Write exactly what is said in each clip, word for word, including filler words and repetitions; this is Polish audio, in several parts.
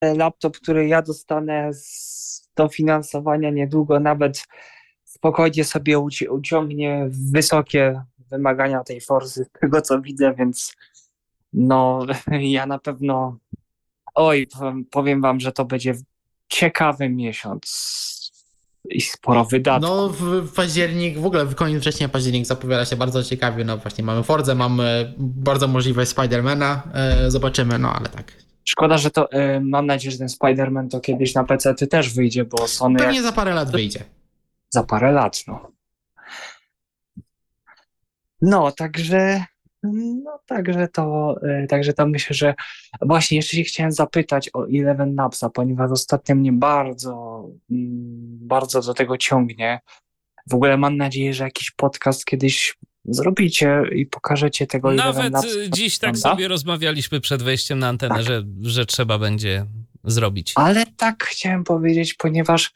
laptop, który ja dostanę z dofinansowania niedługo, nawet spokojnie sobie uci- uciągnie wysokie wymagania tej Forzy, z tego co widzę, więc no ja na pewno, oj, powiem powiem wam, że to będzie ciekawy miesiąc i sporo No, wydatków. w w październik, w ogóle w koniec września, październik zapowiada się bardzo ciekawie. No właśnie mamy Forzę, mamy bardzo możliwe Spidermana. E, zobaczymy, no ale tak. Szkoda, że to, y, mam nadzieję, że ten Spider-Man to kiedyś na P C ty też wyjdzie, bo Sony jak Pewnie za parę lat wyjdzie. za parę lat, no. No, także, no, także to, y, także to myślę, że właśnie jeszcze się chciałem zapytać o Eleven Labsa, ponieważ ostatnio mnie bardzo, mm, bardzo do tego ciągnie. W ogóle mam nadzieję, że jakiś podcast kiedyś zrobicie i pokażecie tego Eleven Nawet Labs, y, jak dziś tak wygląda. sobie rozmawialiśmy przed wejściem na antenę, Tak, że, że trzeba będzie zrobić. ale tak chciałem powiedzieć, ponieważ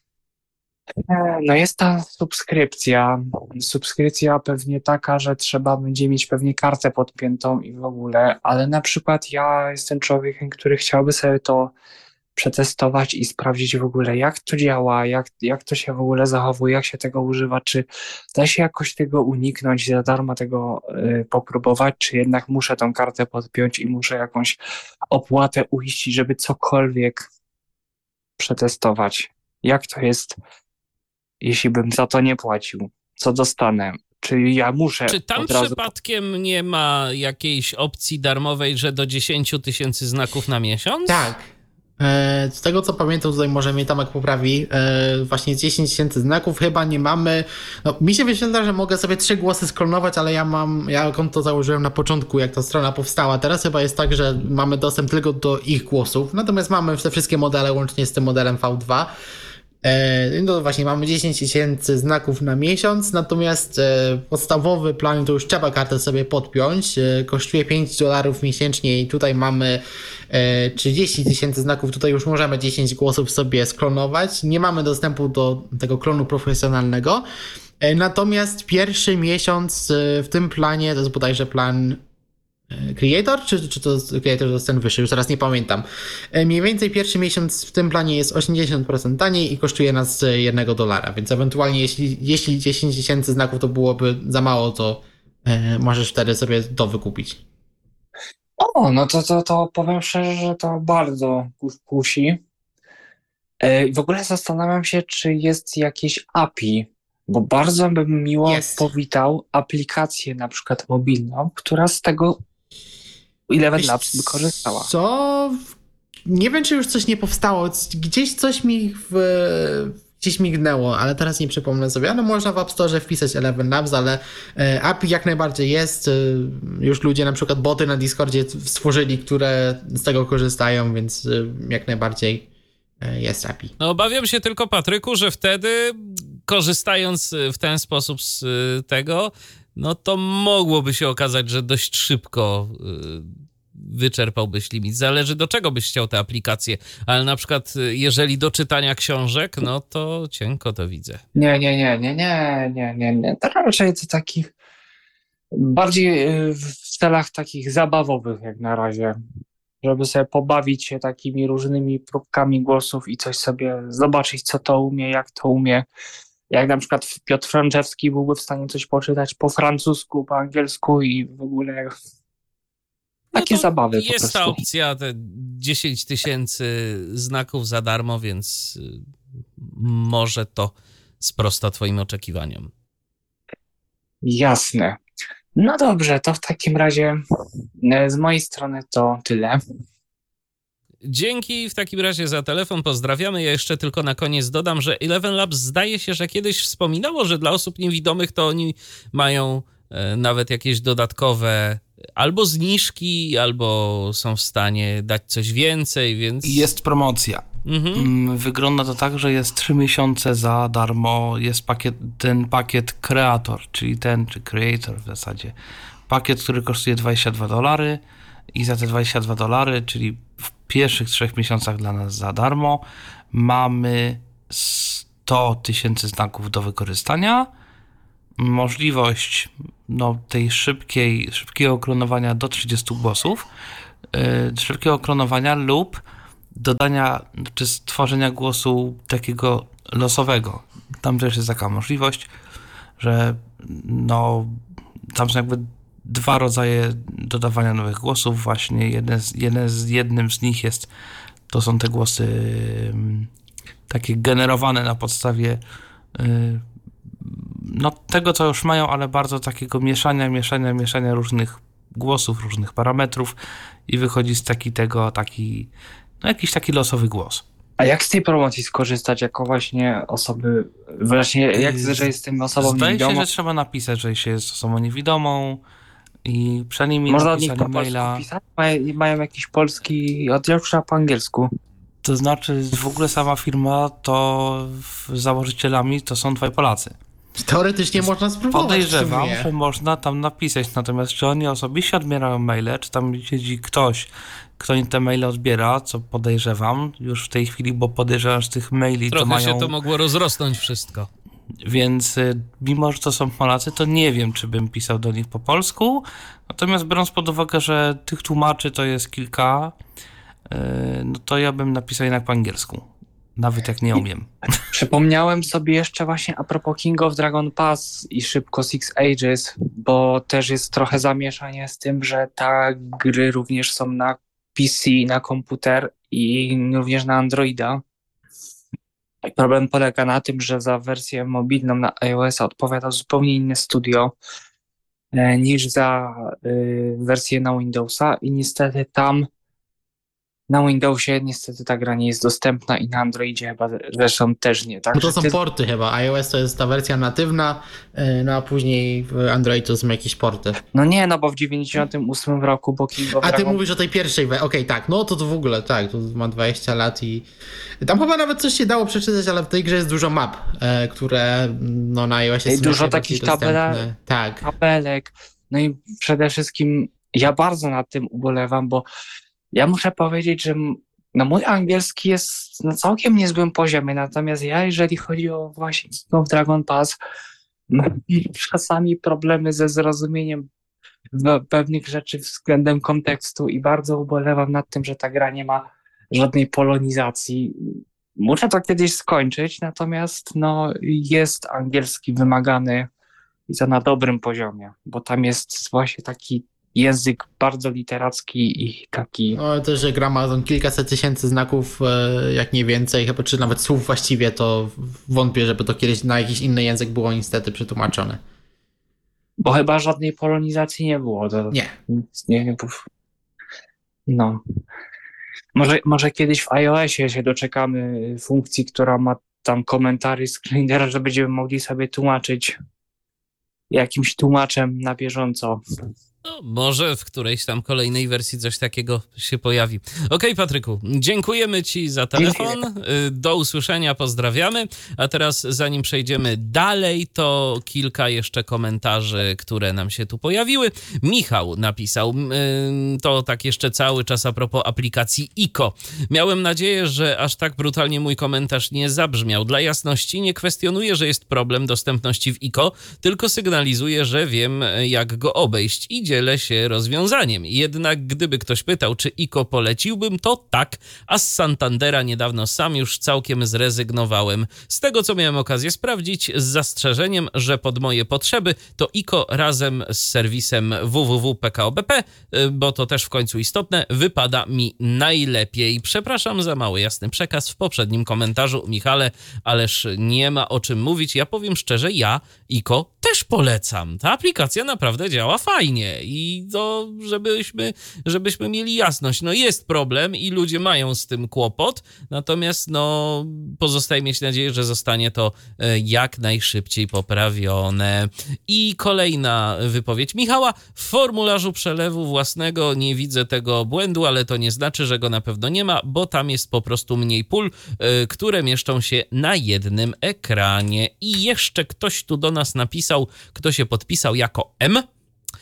E, no jest ta subskrypcja. Subskrypcja pewnie taka, że trzeba będzie mieć pewnie kartę podpiętą i w ogóle, ale na przykład ja jestem człowiekiem, który chciałby sobie to przetestować i sprawdzić w ogóle, jak to działa, jak, jak to się w ogóle zachowuje, jak się tego używa, czy da się jakoś tego uniknąć, za darmo tego y, popróbować, czy jednak muszę tą kartę podpiąć i muszę jakąś opłatę uiścić, żeby cokolwiek przetestować. Jak to jest, jeśli bym za to nie płacił? Co dostanę? Czy ja muszę Czy tam od razu... przypadkiem nie ma jakiejś opcji darmowej, że do dziesięć tysięcy znaków na miesiąc? Tak. E, Z tego co pamiętam, tutaj może mnie Tomek poprawi, e, właśnie dziesięć tysięcy znaków chyba nie mamy. No, mi się wyświetla, że mogę sobie trzy głosy sklonować, ale ja mam, ja konto założyłem na początku, jak ta strona powstała. Teraz chyba jest tak, że mamy dostęp tylko do ich głosów, natomiast mamy te wszystkie modele łącznie z tym modelem V dwa. E, No właśnie, mamy dziesięć tysięcy znaków na miesiąc, natomiast e, podstawowy plan to już trzeba kartę sobie podpiąć, e, kosztuje pięć dolarów miesięcznie i tutaj mamy e, trzydzieści tysięcy znaków, tutaj już możemy dziesięć głosów sobie sklonować, nie mamy dostępu do tego klonu profesjonalnego, e, natomiast pierwszy miesiąc e, w tym planie, to jest bodajże plan Creator, czy, czy to Creator to jest ten wyższy, już teraz nie pamiętam. E, Mniej więcej pierwszy miesiąc w tym planie jest osiemdziesiąt procent taniej i kosztuje nas e, jednego dolara, więc ewentualnie jeśli, jeśli dziesięć tysięcy znaków to byłoby za mało, to e, możesz wtedy sobie to wykupić. O, no to, to, to powiem szczerze, że to bardzo kus- kusi. E, I w ogóle zastanawiam się, czy jest jakieś A P I, bo bardzo bym miło Jest. powitał aplikację na przykład mobilną, która z tego Eleven Wiesz Labs by korzystała. Co? Nie wiem, czy już coś nie powstało. Gdzieś coś mi w, gdzieś mignęło, ale teraz nie przypomnę sobie. No można w App Store wpisać Eleven Labs, ale e, A P I jak najbardziej jest. E, Już ludzie na przykład boty na Discordzie stworzyli, które z tego korzystają, więc e, jak najbardziej e, jest A P I. No obawiam się tylko, Patryku, że wtedy, korzystając w ten sposób z y, tego, no to mogłoby się okazać, że dość szybko y, wyczerpałbyś limit. Zależy, do czego byś chciał tę aplikację, ale na przykład y, jeżeli do czytania książek, no to cienko to widzę. Nie, nie, nie, nie, nie, nie, nie, nie. To raczej to takich bardziej y, w celach takich zabawowych jak na razie, żeby sobie pobawić się takimi różnymi próbkami głosów i coś sobie zobaczyć, co to umie, jak to umie. Jak na przykład Piotr Franczewski byłby w stanie coś poczytać po francusku, po angielsku i w ogóle No takie to zabawy po jest ta prostu. opcja, te dziesięć tysięcy znaków za darmo, więc y, może to sprosta twoim oczekiwaniom. Jasne. No dobrze, to w takim razie e, z mojej strony to tyle. Dzięki w takim razie za telefon, pozdrawiamy. Ja jeszcze tylko na koniec dodam, że Eleven Labs zdaje się, że kiedyś wspominało, że dla osób niewidomych to oni mają e, nawet jakieś dodatkowe albo zniżki, albo są w stanie dać coś więcej, więc... Jest promocja. Mhm. Mm, Wygląda to tak, że jest trzy miesiące za darmo. Jest pakiet, ten pakiet Creator, czyli ten, czy Creator w zasadzie. Pakiet, który kosztuje dwadzieścia dwa dolary i za te dwadzieścia dwa dolary, czyli w pierwszych trzech miesiącach dla nas za darmo, mamy sto tysięcy znaków do wykorzystania. Możliwość no, tej szybkiej, szybkiego klonowania do trzydziestu głosów, yy, szybkiego klonowania lub dodania czy stworzenia głosu takiego losowego. Tam też jest taka możliwość, że no tam są jakby dwa rodzaje dodawania nowych głosów. Właśnie jeden z, jeden z, jednym z nich jest, to są te głosy um, takie generowane na podstawie y, no tego, co już mają, ale bardzo takiego mieszania, mieszania, mieszania różnych głosów, różnych parametrów i wychodzi z taki tego, taki, no jakiś taki losowy głos. A jak z tej promocji skorzystać jako właśnie osoby, właśnie jak, że jestem osobą Zdaje niewidomą? się, że trzeba napisać, że się jest osobą niewidomą i przynajmniej Można od nich napisanie po polsku maila. pisać? Mają, mają jakiś polski oddział, czy po angielsku? To znaczy w ogóle sama firma to założycielami to są dwaj Polacy. Teoretycznie można spróbować. Podejrzewam, że można tam napisać, natomiast czy oni osobiście odbierają maile, czy tam siedzi ktoś, kto im te maile odbiera, co podejrzewam już w tej chwili, bo podejrzewam, że tych maili Trochę to mają... się to mogło rozrosnąć wszystko. Więc mimo, że to są Polacy, to nie wiem, czy bym pisał do nich po polsku, natomiast biorąc pod uwagę, że tych tłumaczy to jest kilka, no to ja bym napisał jednak po angielsku, nawet jak nie umiem. Przypomniałem sobie jeszcze właśnie a propos King of Dragon Pass i szybko Six Ages, bo też jest trochę zamieszanie z tym, że te gry również są na P C, na komputer i również na Androida. I problem polega na tym, że za wersję mobilną na iOS-a odpowiada zupełnie inne studio e, niż za y, wersję na Windowsa i niestety tam na Windowsie niestety ta gra nie jest dostępna i na Androidzie chyba zresztą też nie. Tak? Bo to Że są ty... porty chyba. iOS to jest ta wersja natywna, no a później w Android to są jakieś porty. No nie, no bo w dziewięćdziesiątym ósmym roku, bo King of A ty Dragon... mówisz o tej pierwszej wersji. Okej, okay, tak. No to, to w ogóle, tak. To ma dwadzieścia lat i tam chyba nawet coś się dało przeczytać, ale w tej grze jest dużo map, e, które no na iOSie są dużo takich tabelek, tak. tabelek. No i przede wszystkim ja bardzo nad tym ubolewam, bo ja muszę powiedzieć, że no mój angielski jest na całkiem niezłym poziomie, natomiast ja, jeżeli chodzi o właśnie King of Dragon Pass, mam czasami problemy ze zrozumieniem pewnych rzeczy względem kontekstu i bardzo ubolewam nad tym, że ta gra nie ma żadnej polonizacji. Muszę to kiedyś skończyć, natomiast no jest angielski wymagany i to na dobrym poziomie, bo tam jest właśnie taki język bardzo literacki i taki... No też, że gra ma tam kilkaset tysięcy znaków, jak nie więcej, chyba czy nawet słów właściwie, to wątpię, żeby to kiedyś na jakiś inny język było niestety przetłumaczone. Bo chyba żadnej polonizacji nie było. To nie. nie, nie. No. Może, może kiedyś w iOSie się doczekamy funkcji, która ma tam komentarze screenera, że będziemy mogli sobie tłumaczyć jakimś tłumaczem na bieżąco. No, może w którejś tam kolejnej wersji coś takiego się pojawi. Okej, Patryku, dziękujemy Ci za telefon. Do usłyszenia, pozdrawiamy. A teraz, zanim przejdziemy dalej, to kilka jeszcze komentarzy, które nam się tu pojawiły. Michał napisał, to tak jeszcze cały czas a propos aplikacji I K O. Miałem nadzieję, że aż tak brutalnie mój komentarz nie zabrzmiał. Dla jasności nie kwestionuję, że jest problem dostępności w I K O, tylko sygnalizuję, że wiem, jak go obejść i dzielę się rozwiązaniem. Jednak gdyby ktoś pytał, czy I K O poleciłbym, to tak, a z Santandera niedawno sam już całkiem zrezygnowałem. Z tego, co miałem okazję sprawdzić, z zastrzeżeniem, że pod moje potrzeby to I K O razem z serwisem w w w kropka p k o b p, bo to też w końcu istotne, wypada mi najlepiej. Przepraszam za mały jasny przekaz w poprzednim komentarzu, Michale, ależ nie ma o czym mówić. Ja powiem szczerze, ja I K O też polecam. Ta aplikacja naprawdę działa fajnie i to, żebyśmy, żebyśmy mieli jasność. No jest problem i ludzie mają z tym kłopot, natomiast no pozostaje mieć nadzieję, że zostanie to jak najszybciej poprawione. I kolejna wypowiedź Michała. W formularzu przelewu własnego nie widzę tego błędu, ale to nie znaczy, że go na pewno nie ma, bo tam jest po prostu mniej pól, które mieszczą się na jednym ekranie. I jeszcze ktoś tu do nas napisał, kto się podpisał jako M.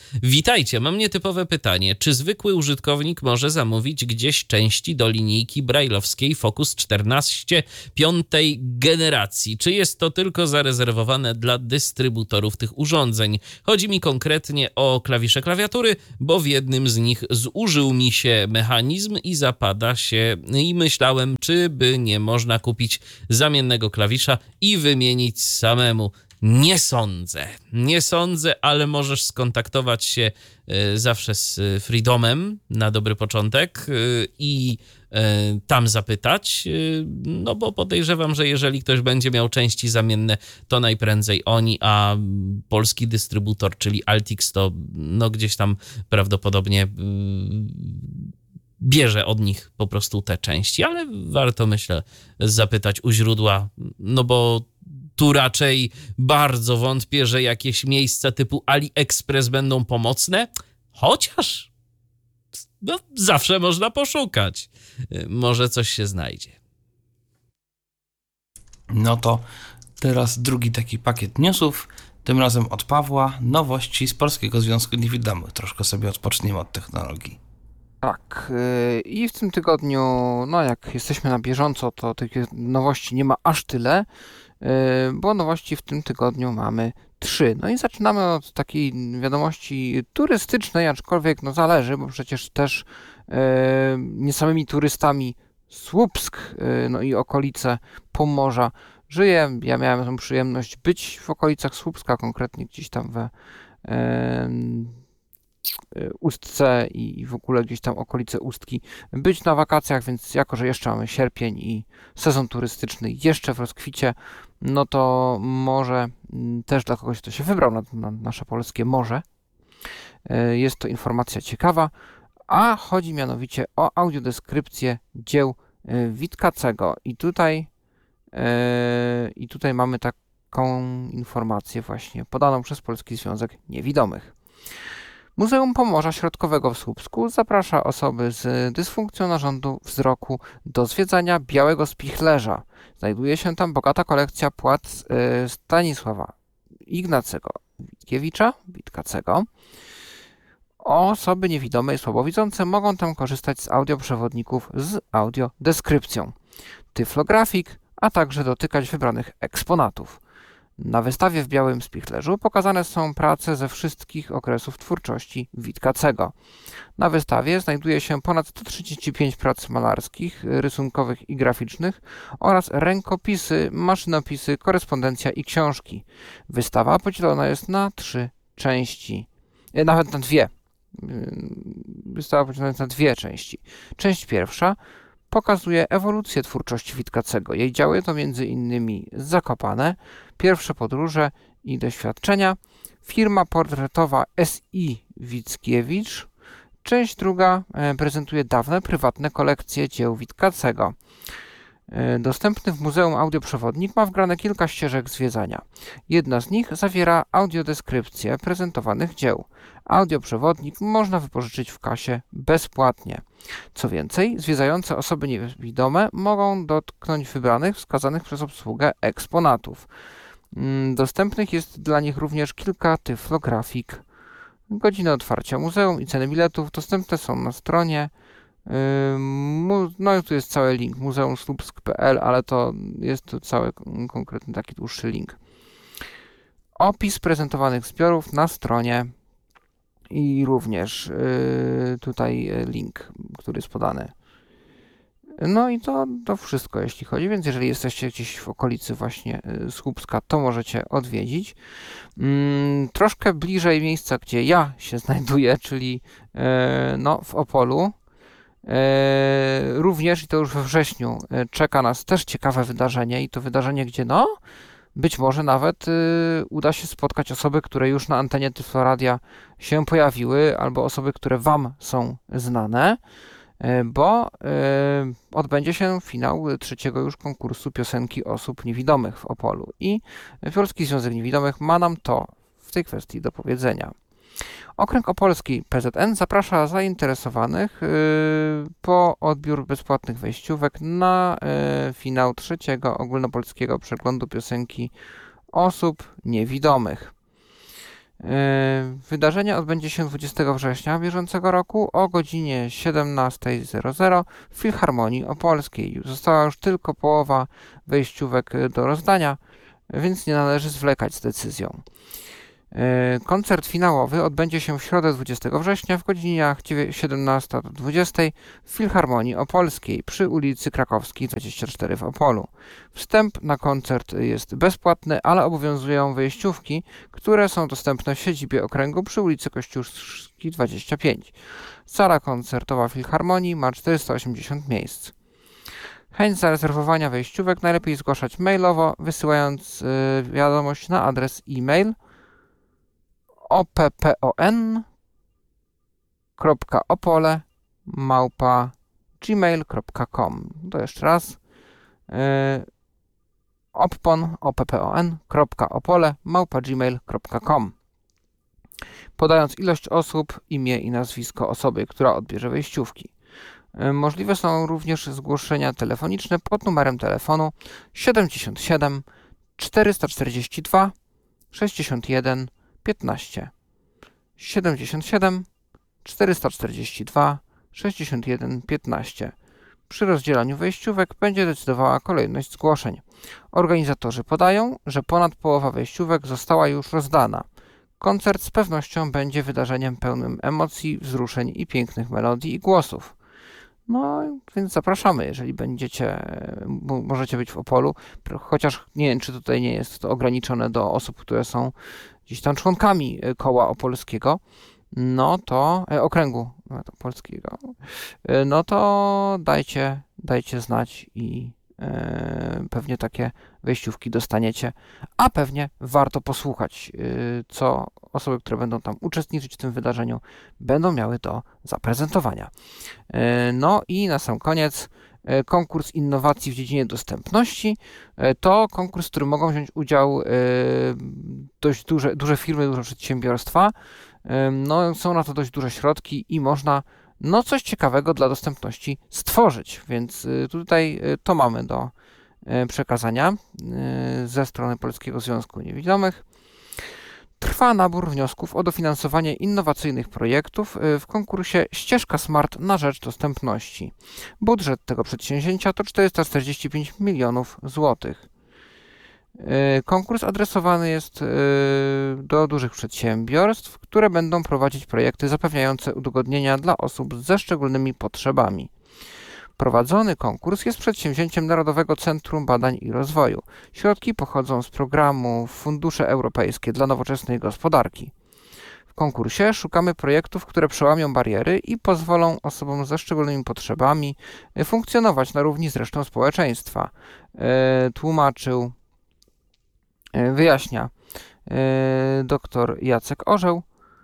Witajcie, mam nietypowe pytanie. Czy zwykły użytkownik może zamówić gdzieś części do linijki brajlowskiej Focus czternaście piątej generacji? Czy jest to tylko zarezerwowane dla dystrybutorów tych urządzeń? Chodzi mi konkretnie o klawisze klawiatury, bo w jednym z nich zużył mi się mechanizm i zapada się i myślałem, czy by nie można kupić zamiennego klawisza i wymienić samemu. Nie sądzę, nie sądzę, ale możesz skontaktować się y, zawsze z Freedomem na dobry początek y, i y, tam zapytać, y, no bo podejrzewam, że jeżeli ktoś będzie miał części zamienne, to najprędzej oni, a polski dystrybutor, czyli Altix, to no gdzieś tam prawdopodobnie y, bierze od nich po prostu te części, ale warto, myślę, zapytać u źródła, no bo tu raczej bardzo wątpię, że jakieś miejsca typu AliExpress będą pomocne, chociaż no, zawsze można poszukać. Może coś się znajdzie. No to teraz drugi taki pakiet newsów, tym razem od Pawła, nowości z Polskiego Związku Niewidomych. Troszkę sobie odpoczniemy od technologii. Tak, yy, i w tym tygodniu, no jak jesteśmy na bieżąco, to tych nowości nie ma aż tyle, yy, bo nowości w tym tygodniu mamy trzy. No i zaczynamy od takiej wiadomości turystycznej, aczkolwiek no zależy, bo przecież też yy, nie samymi turystami Słupsk, yy, no i okolice Pomorza żyje. Ja miałem tą przyjemność być w okolicach Słupska, konkretnie gdzieś tam we yy, Ustce i w ogóle gdzieś tam okolice Ustki, być na wakacjach, więc jako, że jeszcze mamy sierpień i sezon turystyczny jeszcze w rozkwicie, no to może też dla kogoś, kto się wybrał na, na nasze polskie morze, jest to informacja ciekawa, a chodzi mianowicie o audiodeskrypcję dzieł Witkacego i tutaj i tutaj mamy taką informację właśnie podaną przez Polski Związek Niewidomych. Muzeum Pomorza Środkowego w Słupsku zaprasza osoby z dysfunkcją narządu wzroku do zwiedzania Białego Spichlerza. Znajduje się tam bogata kolekcja płac Stanisława Ignacego Witkiewicza, Witkacego. Osoby niewidome i słabowidzące mogą tam korzystać z audioprzewodników z audiodeskrypcją, tyflografik, a także dotykać wybranych eksponatów. Na wystawie w Białym Spichlerzu pokazane są prace ze wszystkich okresów twórczości Witkacego. Na wystawie znajduje się ponad sto trzydzieści pięć prac malarskich, rysunkowych i graficznych oraz rękopisy, maszynopisy, korespondencja i książki. Wystawa podzielona jest na trzy części, nawet na dwie. Wystawa podzielona jest na dwie części. Część pierwsza pokazuje ewolucję twórczości Witkacego. Jej działy to między innymi Zakopane, pierwsze podróże i doświadczenia, firma portretowa S I Wickiewicz. Część druga prezentuje dawne, prywatne kolekcje dzieł Witkacego. Dostępny w muzeum audioprzewodnik ma wgrane kilka ścieżek zwiedzania. Jedna z nich zawiera audiodeskrypcję prezentowanych dzieł. Audioprzewodnik można wypożyczyć w kasie bezpłatnie. Co więcej, zwiedzające osoby niewidome mogą dotknąć wybranych, wskazanych przez obsługę eksponatów. Dostępnych jest dla nich również kilka tyflografik. Godziny otwarcia muzeum i ceny biletów dostępne są na stronie. No i tu jest cały link muzeumsłupsk kropka p l, ale to jest tu cały konkretny taki dłuższy link. Opis prezentowanych zbiorów na stronie i również tutaj link, który jest podany. No i to, to wszystko, jeśli chodzi, więc jeżeli jesteście gdzieś w okolicy właśnie Słupska, to możecie odwiedzić. Hmm, troszkę bliżej miejsca, gdzie ja się znajduję, czyli no, w Opolu. Również, i to już we wrześniu, czeka nas też ciekawe wydarzenie i to wydarzenie, gdzie no, być może nawet y, uda się spotkać osoby, które już na antenie Tyfloradia się pojawiły, albo osoby, które wam są znane, y, bo y, odbędzie się finał trzeciego już konkursu piosenki osób niewidomych w Opolu i Polski Związek Niewidomych ma nam to w tej kwestii do powiedzenia. Okręg Opolski P Z N zaprasza zainteresowanych yy, po odbiór bezpłatnych wejściówek na yy, finał trzeciego ogólnopolskiego przeglądu piosenki osób niewidomych. Wydarzenie odbędzie się dwudziestego września bieżącego roku o godzinie siedemnasta zero zero w Filharmonii Opolskiej. Została już tylko połowa wejściówek do rozdania, więc nie należy zwlekać z decyzją. Koncert finałowy odbędzie się w środę dwudziestego września w godzinach siedemnasta do dwudziestej w Filharmonii Opolskiej przy ulicy Krakowskiej dwadzieścia cztery w Opolu. Wstęp na koncert jest bezpłatny, ale obowiązują wejściówki, które są dostępne w siedzibie okręgu przy ulicy Kościuszki dwadzieścia pięć. Sala koncertowa Filharmonii ma czterysta osiemdziesiąt miejsc. Chęć zarezerwowania wejściówek najlepiej zgłaszać mailowo, wysyłając yy, wiadomość na adres e-mail oppon kropka opole małpa gmail kropka com. To jeszcze raz. Yy, oppon oppon kropka opole małpa gmail kropka com. Podając ilość osób, imię i nazwisko osoby, która odbierze wejściówki. Yy, możliwe są również zgłoszenia telefoniczne pod numerem telefonu siedemdziesiąt siedem czterysta czterdzieści dwa sześćdziesiąt jeden piętnaście. siedemdziesiąt siedem czterysta czterdzieści dwa sześćdziesiąt jeden piętnaście. Przy rozdzielaniu wejściówek będzie decydowała kolejność zgłoszeń. Organizatorzy podają, że ponad połowa wejściówek została już rozdana. Koncert z pewnością będzie wydarzeniem pełnym emocji, wzruszeń i pięknych melodii i głosów. No, więc zapraszamy, jeżeli będziecie, możecie być w Opolu, chociaż nie wiem, czy tutaj nie jest to ograniczone do osób, które są gdzieś tam członkami koła opolskiego, no to, e, okręgu opolskiego, no to dajcie, dajcie znać i e, pewnie takie wejściówki dostaniecie, a pewnie warto posłuchać, e, co osoby, które będą tam uczestniczyć w tym wydarzeniu, będą miały do zaprezentowania. E, no i na sam koniec konkurs innowacji w dziedzinie dostępności. To konkurs, w którym mogą wziąć udział dość duże, duże firmy, duże przedsiębiorstwa. No, są na to dość duże środki i można no, coś ciekawego dla dostępności stworzyć. Więc tutaj to mamy do przekazania ze strony Polskiego Związku Niewidomych. Trwa nabór wniosków o dofinansowanie innowacyjnych projektów w konkursie Ścieżka Smart na rzecz dostępności. Budżet tego przedsięwzięcia to czterysta czterdzieści pięć milionów złotych. Konkurs adresowany jest do dużych przedsiębiorstw, które będą prowadzić projekty zapewniające udogodnienia dla osób ze szczególnymi potrzebami. Prowadzony konkurs jest przedsięwzięciem Narodowego Centrum Badań i Rozwoju. Środki pochodzą z programu Fundusze Europejskie dla Nowoczesnej Gospodarki. W konkursie szukamy projektów, które przełamią bariery i pozwolą osobom ze szczególnymi potrzebami funkcjonować na równi z resztą społeczeństwa. Tłumaczył, wyjaśnia dr Jacek Orzeł,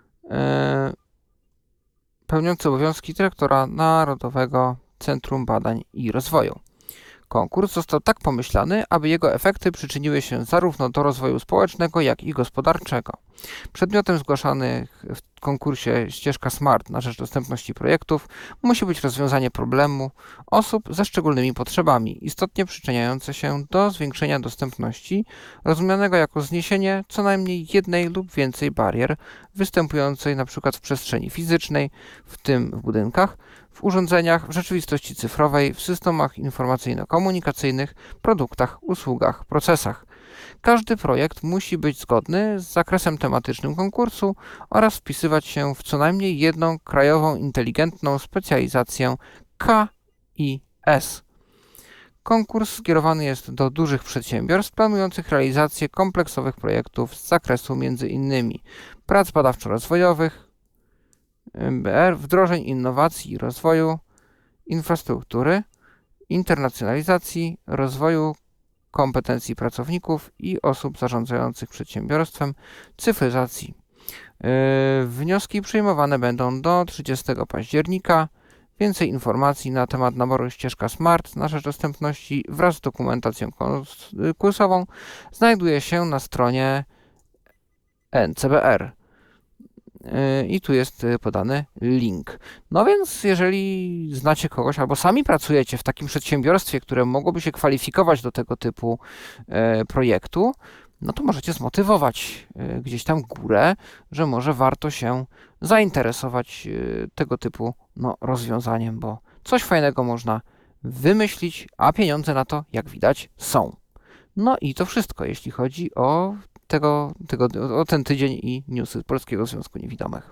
pełniący obowiązki dyrektora Narodowego Centrum Badań i Rozwoju. Konkurs został tak pomyślany, aby jego efekty przyczyniły się zarówno do rozwoju społecznego, jak i gospodarczego. Przedmiotem zgłaszanych w konkursie Ścieżka Smart na rzecz dostępności projektów musi być rozwiązanie problemu osób ze szczególnymi potrzebami, istotnie przyczyniające się do zwiększenia dostępności, rozumianego jako zniesienie co najmniej jednej lub więcej barier występującej np. w przestrzeni fizycznej, w tym w budynkach, w urządzeniach, w rzeczywistości cyfrowej, w systemach informacyjno-komunikacyjnych, produktach, usługach, procesach. Każdy projekt musi być zgodny z zakresem tematycznym konkursu oraz wpisywać się w co najmniej jedną krajową inteligentną specjalizację K I S. Konkurs skierowany jest do dużych przedsiębiorstw planujących realizację kompleksowych projektów z zakresu m.in. prac badawczo-rozwojowych, B R, wdrożeń innowacji i rozwoju, infrastruktury, internacjonalizacji, rozwoju kompetencji pracowników i osób zarządzających przedsiębiorstwem, cyfryzacji. Yy, wnioski przyjmowane będą do trzydziestego października. Więcej informacji na temat naboru Ścieżka Smart na rzecz dostępności wraz z dokumentacją konkursową znajduje się na stronie N C B R. I tu jest podany link. No więc jeżeli znacie kogoś albo sami pracujecie w takim przedsiębiorstwie, które mogłoby się kwalifikować do tego typu projektu, no to możecie zmotywować y, gdzieś tam górę, że może warto się zainteresować y, tego typu no, rozwiązaniem, bo coś fajnego można wymyślić, a pieniądze na to, jak widać, są. No i to wszystko, jeśli chodzi o, tego, tego, o ten tydzień i newsy Polskiego Związku Niewidomych.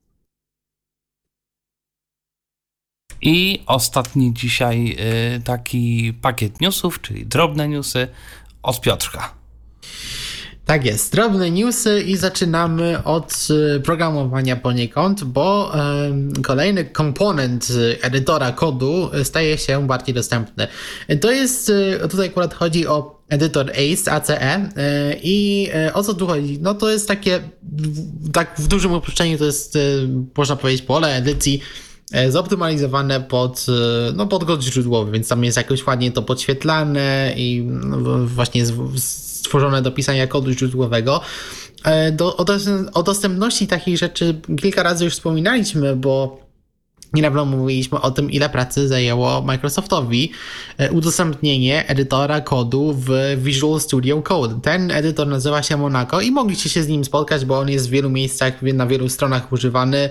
I ostatni dzisiaj y, taki pakiet newsów, czyli drobne newsy od Piotrka. Tak jest, drobne newsy i zaczynamy od y, programowania poniekąd, bo y, kolejny komponent edytora kodu staje się bardziej dostępny. To jest, y, tutaj akurat chodzi o edytor Ace, A C E y, i y, o co tu chodzi? No to jest takie, w, tak w dużym uproszczeniu to jest, y, można powiedzieć, pole edycji zoptymalizowane pod, no, pod kod źródłowy, więc tam jest jakoś ładnie to podświetlane i no, właśnie stworzone do pisania kodu źródłowego. Do, o, o dostępności takich rzeczy kilka razy już wspominaliśmy, bo niedawno mówiliśmy o tym, ile pracy zajęło Microsoftowi udostępnienie edytora kodu w Visual Studio Code. Ten edytor nazywa się Monaco i mogliście się z nim spotkać, bo on jest w wielu miejscach, na wielu stronach używany,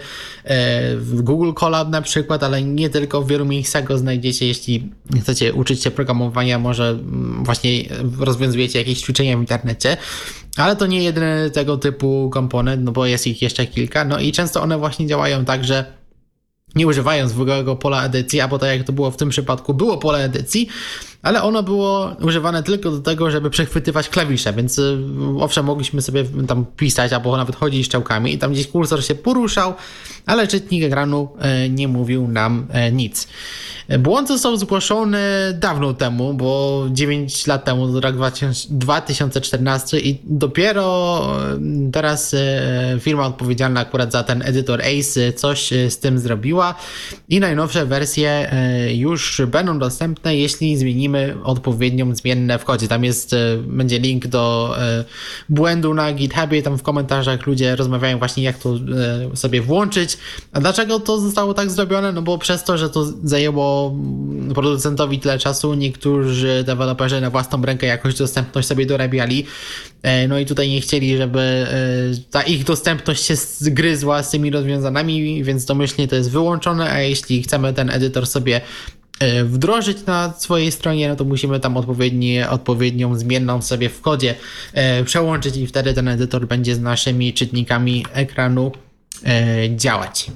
w Google Colab na przykład, ale nie tylko, w wielu miejscach go znajdziecie, jeśli chcecie uczyć się programowania, może właśnie rozwiązujecie jakieś ćwiczenia w internecie. Ale to nie jedyny tego typu komponent, no bo jest ich jeszcze kilka, no i często one właśnie działają tak, że nie używając zwykłego pola edycji, a bo tak jak to było w tym przypadku, było pole edycji, ale ono było używane tylko do tego, żeby przechwytywać klawisze, więc owszem, mogliśmy sobie tam pisać, albo nawet chodzić strzałkami i tam gdzieś kursor się poruszał, ale czytnik ekranu nie mówił nam nic. Błąd został zgłoszony dawno temu, bo dziewięć lat temu, to rok dwa tysiące czternasty i dopiero teraz firma odpowiedzialna akurat za ten edytor Ace coś z tym zrobiła i najnowsze wersje już będą dostępne, jeśli zmienimy odpowiednią zmiennę w kodzie. Tam jest, będzie link do błędu na GitHubie, tam w komentarzach ludzie rozmawiają właśnie, jak to sobie włączyć. A dlaczego to zostało tak zrobione? No bo przez to, że to zajęło producentowi tyle czasu, niektórzy deweloperzy na własną rękę jakoś dostępność sobie dorabiali, no i tutaj nie chcieli, żeby ta ich dostępność się zgryzła z tymi rozwiązaniami, więc domyślnie to jest wyłączone, a jeśli chcemy ten edytor sobie wdrożyć na swojej stronie, no to musimy tam odpowiednie, odpowiednią zmienną sobie w kodzie przełączyć i wtedy ten edytor będzie z naszymi czytnikami ekranu działać.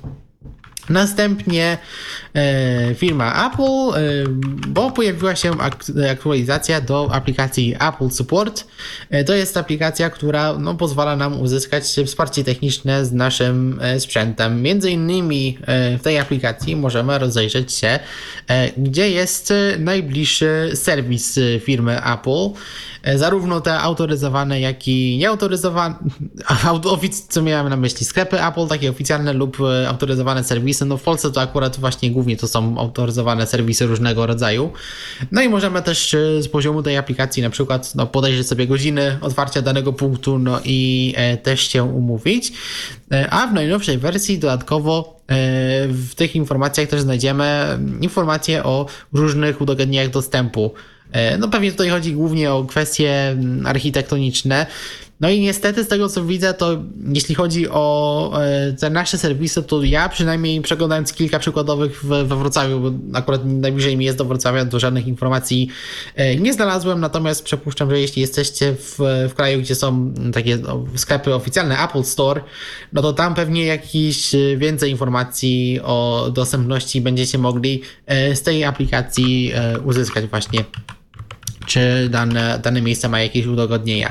Następnie e, firma Apple, e, bo pojawiła się ak- aktualizacja do aplikacji Apple Support. E, to jest aplikacja, która no, pozwala nam uzyskać wsparcie techniczne z naszym e, sprzętem. Między innymi e, w tej aplikacji możemy rozejrzeć się, e, gdzie jest najbliższy serwis firmy Apple. E, zarówno te autoryzowane, jak i nieautoryzowane, co miałem na myśli, sklepy Apple, takie oficjalne lub autoryzowane serwisy. No w Polsce to akurat właśnie głównie to są autoryzowane serwisy różnego rodzaju. No i możemy też z poziomu tej aplikacji na przykład no, podejrzeć sobie godziny otwarcia danego punktu, no i e, też się umówić. E, a w najnowszej wersji dodatkowo e, w tych informacjach też znajdziemy informacje o różnych udogodnieniach dostępu. E, no pewnie tutaj chodzi głównie o kwestie architektoniczne. No i niestety z tego co widzę, to jeśli chodzi o te nasze serwisy, to ja przynajmniej przeglądając kilka przykładowych we Wrocławiu, bo akurat najbliżej mi jest do Wrocławia, to żadnych informacji nie znalazłem, natomiast przypuszczam, że jeśli jesteście w, w kraju, gdzie są takie sklepy oficjalne Apple Store, no to tam pewnie jakieś więcej informacji o dostępności będziecie mogli z tej aplikacji uzyskać właśnie, czy dane, dane miejsce ma jakieś udogodnienia.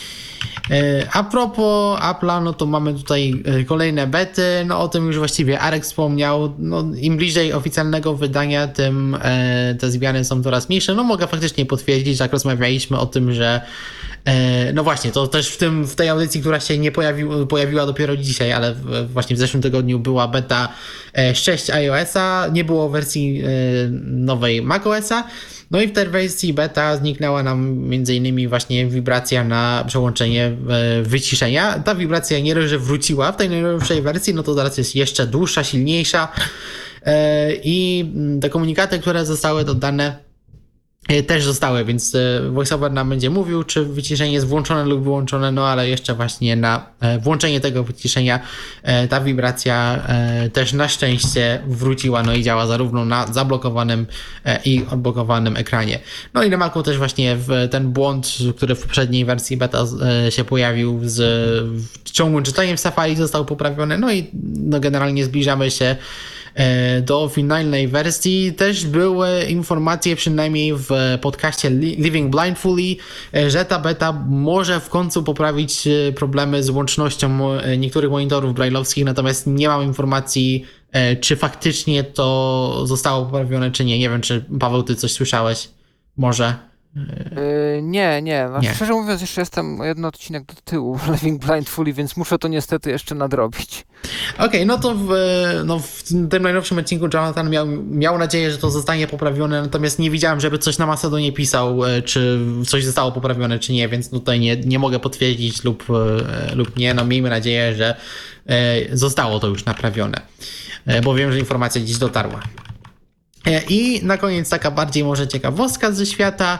A propos Apple'a, no to mamy tutaj kolejne bety, no o tym już właściwie Arek wspomniał, no im bliżej oficjalnego wydania, tym e, te zmiany są coraz mniejsze. No mogę faktycznie potwierdzić, jak rozmawialiśmy o tym, że e, no właśnie, to też w tym, w tej audycji, która się nie pojawi, pojawiła dopiero dzisiaj, ale w, właśnie w zeszłym tygodniu była beta sześć iOS-a, nie było wersji e, nowej macOS-a. No i w tej wersji beta zniknęła nam między innymi właśnie wibracja na przełączenie wyciszenia. Ta wibracja nie dość, że wróciła w tej najnowszej wersji, no to teraz jest jeszcze dłuższa, silniejsza i te komunikaty, które zostały dodane też zostały, więc VoiceOver nam będzie mówił, czy wyciszenie jest włączone lub wyłączone, no ale jeszcze właśnie na włączenie tego wyciszenia ta wibracja też na szczęście wróciła, no i działa zarówno na zablokowanym i odblokowanym ekranie. No i na Macu też właśnie w ten błąd, który w poprzedniej wersji beta się pojawił z ciągłym czytaniem w Safari, został poprawiony, no i no generalnie zbliżamy się do finalnej wersji. Też były informacje, przynajmniej w podcaście Living Blindfully, że ta beta może w końcu poprawić problemy z łącznością niektórych monitorów braille'owskich, natomiast nie mam informacji, czy faktycznie to zostało poprawione, czy nie. Nie wiem, czy Paweł, ty coś słyszałeś? Może? Yy, nie, nie. A Nie. Szczerze mówiąc, jeszcze jestem o jeden odcinek do tyłu w Living Blindfully, więc muszę to niestety jeszcze nadrobić. Okej, okay, no to w, no w tym najnowszym odcinku Jonathan miał, miał nadzieję, że to zostanie poprawione, natomiast nie widziałem, żeby coś na Macedonie pisał, czy coś zostało poprawione, czy nie, więc tutaj nie, nie mogę potwierdzić lub, lub nie. No miejmy nadzieję, że zostało to już naprawione, bo wiem, że informacja dziś dotarła. I na koniec taka bardziej może ciekawostka ze świata.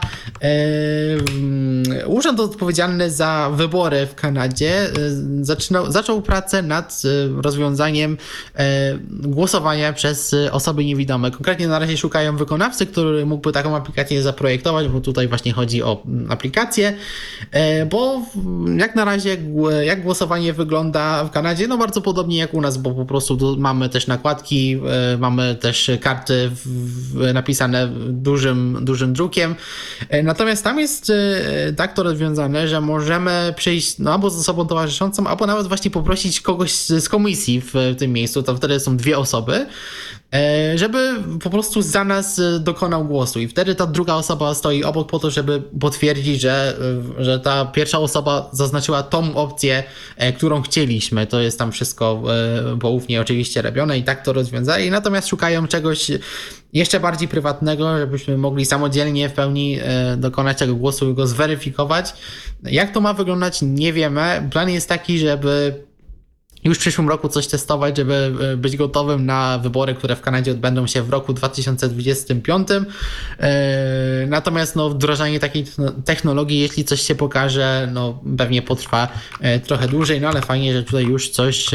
Urząd odpowiedzialny za wybory w Kanadzie zaczynał, zaczął pracę nad rozwiązaniem głosowania przez osoby niewidome. Konkretnie na razie szukają wykonawcy, który mógłby taką aplikację zaprojektować, bo tutaj właśnie chodzi o aplikację, bo jak na razie jak głosowanie wygląda w Kanadzie, no bardzo podobnie jak u nas, bo po prostu mamy też nakładki, mamy też karty w napisane dużym, dużym drukiem. Natomiast tam jest tak to rozwiązane, że możemy przyjść no, albo z osobą towarzyszącą, albo nawet właśnie poprosić kogoś z komisji w tym miejscu, to wtedy są dwie osoby, żeby po prostu za nas dokonał głosu i wtedy ta druga osoba stoi obok po to, żeby potwierdzić, że, że ta pierwsza osoba zaznaczyła tą opcję, którą chcieliśmy. To jest tam wszystko poufnie oczywiście robione i tak to rozwiązali, natomiast szukają czegoś jeszcze bardziej prywatnego, żebyśmy mogli samodzielnie w pełni dokonać tego głosu i go zweryfikować. Jak to ma wyglądać, nie wiemy. Plan jest taki, żeby już w przyszłym roku coś testować, żeby być gotowym na wybory, które w Kanadzie odbędą się w roku dwa tysiące dwudziestym piątym. Natomiast no, wdrażanie takiej technologii, jeśli coś się pokaże, no pewnie potrwa trochę dłużej, no ale fajnie, że tutaj już coś,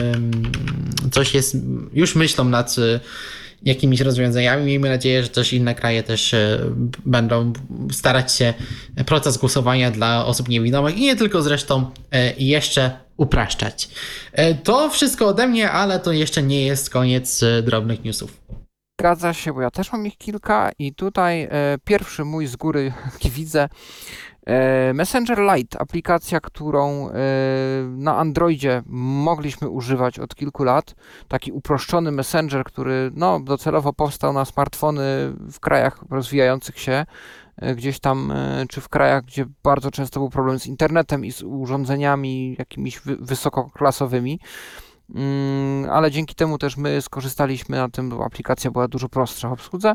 coś jest, już myślą nad jakimiś rozwiązaniami. Miejmy nadzieję, że też inne kraje też będą starać się proces głosowania dla osób niewidomych i nie tylko zresztą jeszcze upraszczać. To wszystko ode mnie, ale to jeszcze nie jest koniec drobnych newsów. Zgadza się, bo ja też mam ich kilka i tutaj e, pierwszy mój z góry, jaki widzę, e, Messenger Lite, aplikacja, którą e, na Androidzie mogliśmy używać od kilku lat. Taki uproszczony messenger, który no, docelowo powstał na smartfony w krajach rozwijających się, e, gdzieś tam, e, czy w krajach, gdzie bardzo często był problem z internetem i z urządzeniami jakimiś wy- wysokoklasowymi. Ale dzięki temu też my skorzystaliśmy na tym, bo aplikacja była dużo prostsza w obsłudze.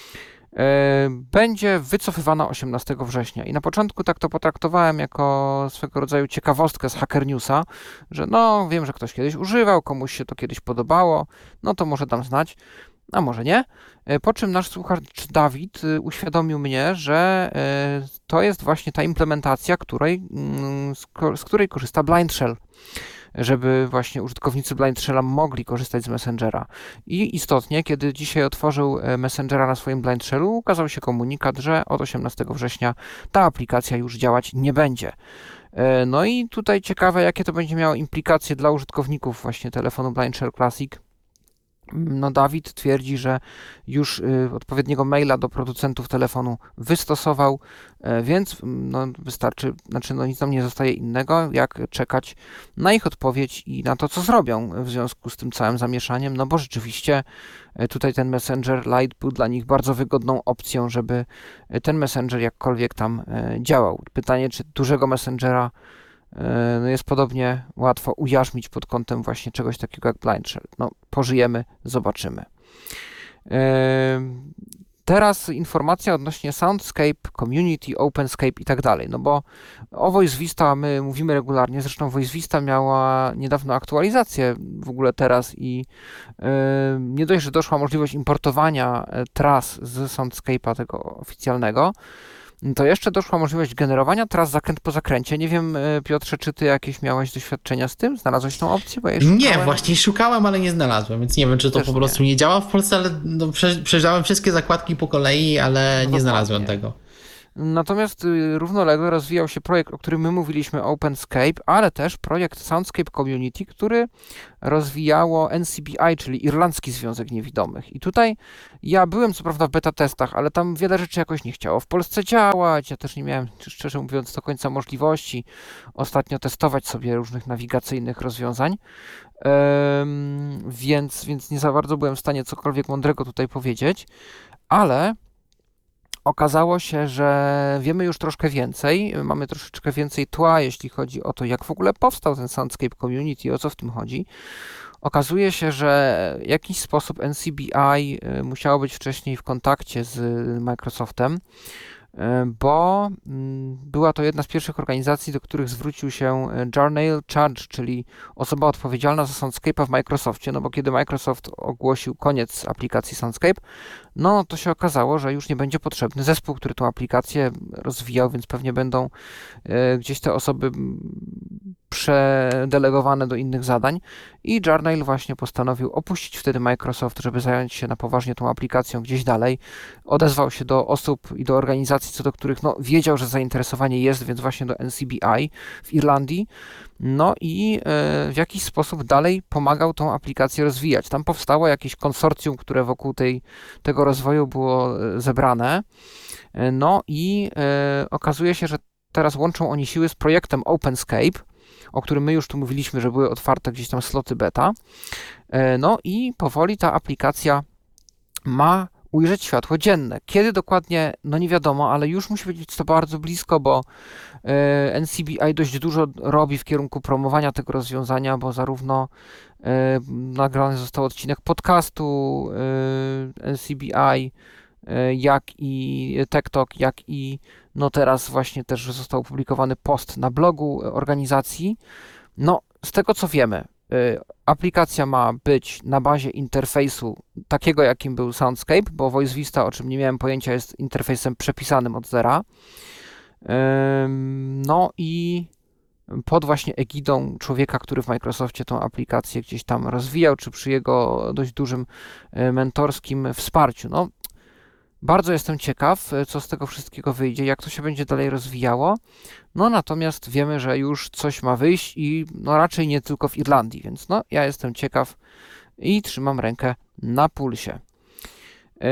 Będzie wycofywana osiemnastego września i na początku tak to potraktowałem jako swego rodzaju ciekawostkę z Hacker Newsa, że no wiem, że ktoś kiedyś używał, komuś się to kiedyś podobało, no to może dam znać, a może nie. Po czym nasz słuchacz Dawid uświadomił mnie, że to jest właśnie ta implementacja, której, z której korzysta Blind Shell, żeby właśnie użytkownicy Blind Shella mogli korzystać z Messengera. I istotnie, kiedy dzisiaj otworzył Messengera na swoim Blind Shellu, ukazał się komunikat, że od osiemnastego września ta aplikacja już działać nie będzie. No i tutaj ciekawe, jakie to będzie miało implikacje dla użytkowników właśnie telefonu Blind Shell Classic. No Dawid twierdzi, że już y, odpowiedniego maila do producentów telefonu wystosował, y, więc no, wystarczy, znaczy no, nic nam nie zostaje innego, jak czekać na ich odpowiedź i na to, co zrobią w związku z tym całym zamieszaniem, no bo rzeczywiście y, tutaj ten Messenger Lite był dla nich bardzo wygodną opcją, żeby y, ten Messenger jakkolwiek tam y, działał. Pytanie, czy dużego Messengera no jest podobnie łatwo ujarzmić pod kątem właśnie czegoś takiego jak Blind Shell. No, pożyjemy, zobaczymy. Teraz informacja odnośnie Soundscape, Community, OpenScape i tak dalej, no bo o Voice Vista my mówimy regularnie, zresztą Voice Vista miała niedawno aktualizację w ogóle teraz i yy, nie dość, że doszła możliwość importowania tras z Soundscape'a tego oficjalnego, to jeszcze doszła możliwość generowania tras zakręt po zakręcie. Nie wiem, Piotrze, czy ty jakieś miałeś doświadczenia z tym? Znalazłeś tą opcję? Bo ja nie, właśnie szukałem, ale nie znalazłem, więc nie wiem, czy to Też po prostu nie, nie działa w Polsce, ale no, przejrzałem wszystkie zakładki po kolei, ale no nie znalazłem tego. Natomiast równolegle rozwijał się projekt, o którym my mówiliśmy, OpenScape, ale też projekt Soundscape Community, który rozwijało N C B I, czyli Irlandzki Związek Niewidomych. I tutaj ja byłem co prawda w beta testach, ale tam wiele rzeczy jakoś nie chciało w Polsce działać. Ja też nie miałem, szczerze mówiąc, do końca możliwości ostatnio testować sobie różnych nawigacyjnych rozwiązań, um, więc, więc nie za bardzo byłem w stanie cokolwiek mądrego tutaj powiedzieć, ale okazało się, że wiemy już troszkę więcej, mamy troszeczkę więcej tła, jeśli chodzi o to, jak w ogóle powstał ten Soundscape Community, o co w tym chodzi. Okazuje się, że w jakiś sposób N C B I musiało być wcześniej w kontakcie z Microsoftem, bo była to jedna z pierwszych organizacji, do których zwrócił się Jarnail Chudge, czyli osoba odpowiedzialna za Soundscape'a w Microsoftie, no bo kiedy Microsoft ogłosił koniec aplikacji Soundscape, no to się okazało, że już nie będzie potrzebny zespół, który tą aplikację rozwijał, więc pewnie będą gdzieś te osoby przedelegowane do innych zadań i Jarnail właśnie postanowił opuścić wtedy Microsoft, żeby zająć się na poważnie tą aplikacją gdzieś dalej. Odezwał się do osób i do organizacji, co do których no, wiedział, że zainteresowanie jest, więc właśnie do N C B I w Irlandii. No i w jakiś sposób dalej pomagał tą aplikację rozwijać. Tam powstało jakieś konsorcjum, które wokół tej, tego rozwoju było zebrane. No i okazuje się, że teraz łączą oni siły z projektem OpenScape, o którym my już tu mówiliśmy, że były otwarte gdzieś tam sloty beta. No i powoli ta aplikacja ma ujrzeć światło dzienne. Kiedy dokładnie, no nie wiadomo, ale już musi być to bardzo blisko, bo N C B I dość dużo robi w kierunku promowania tego rozwiązania, bo zarówno nagrany został odcinek podcastu N C B I, jak i TechTalk, jak i no teraz właśnie też został opublikowany post na blogu organizacji. No, z tego co wiemy, aplikacja ma być na bazie interfejsu takiego, jakim był Soundscape, bo Voice Vista, o czym nie miałem pojęcia, jest interfejsem przepisanym od zera. No i pod właśnie egidą człowieka, który w Microsoftie tą aplikację gdzieś tam rozwijał, czy przy jego dość dużym mentorskim wsparciu. No, bardzo jestem ciekaw, co z tego wszystkiego wyjdzie, jak to się będzie dalej rozwijało. No natomiast wiemy, że już coś ma wyjść i no raczej nie tylko w Irlandii, więc no ja jestem ciekaw i trzymam rękę na pulsie. Yy,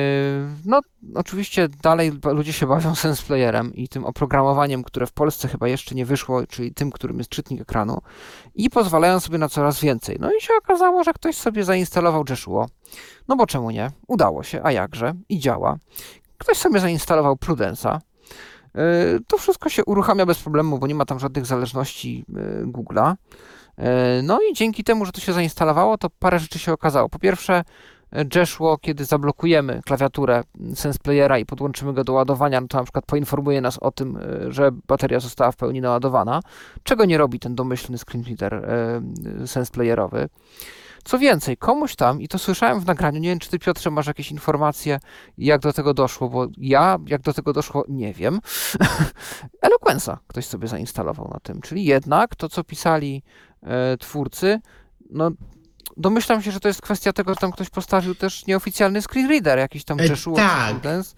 no oczywiście dalej ludzie się bawią SensePlayerem i tym oprogramowaniem, które w Polsce chyba jeszcze nie wyszło, czyli tym, którym jest czytnik ekranu i pozwalają sobie na coraz więcej. No i się okazało, że ktoś sobie zainstalował Jeshuo. No bo czemu nie? Udało się, a jakże? I działa. Ktoś sobie zainstalował Prudence'a. Yy, to wszystko się uruchamia bez problemu, bo nie ma tam żadnych zależności yy, Google'a. Yy, no i dzięki temu, że to się zainstalowało, to parę rzeczy się okazało. Po pierwsze, Jeshuo, kiedy zablokujemy klawiaturę SensePlayera i podłączymy go do ładowania, no to na przykład poinformuje nas o tym, że bateria została w pełni naładowana, czego nie robi ten domyślny screenreader SensePlayerowy. Co więcej, komuś tam, i to słyszałem w nagraniu, nie wiem, czy ty, Piotrze, masz jakieś informacje, jak do tego doszło, bo ja, jak do tego doszło, nie wiem. Eloquence'a ktoś sobie zainstalował na tym, czyli jednak to, co pisali e, twórcy, no domyślam się, że to jest kwestia tego, że tam ktoś postawił też nieoficjalny screenreader, jakiś tam Jeshuo, tak.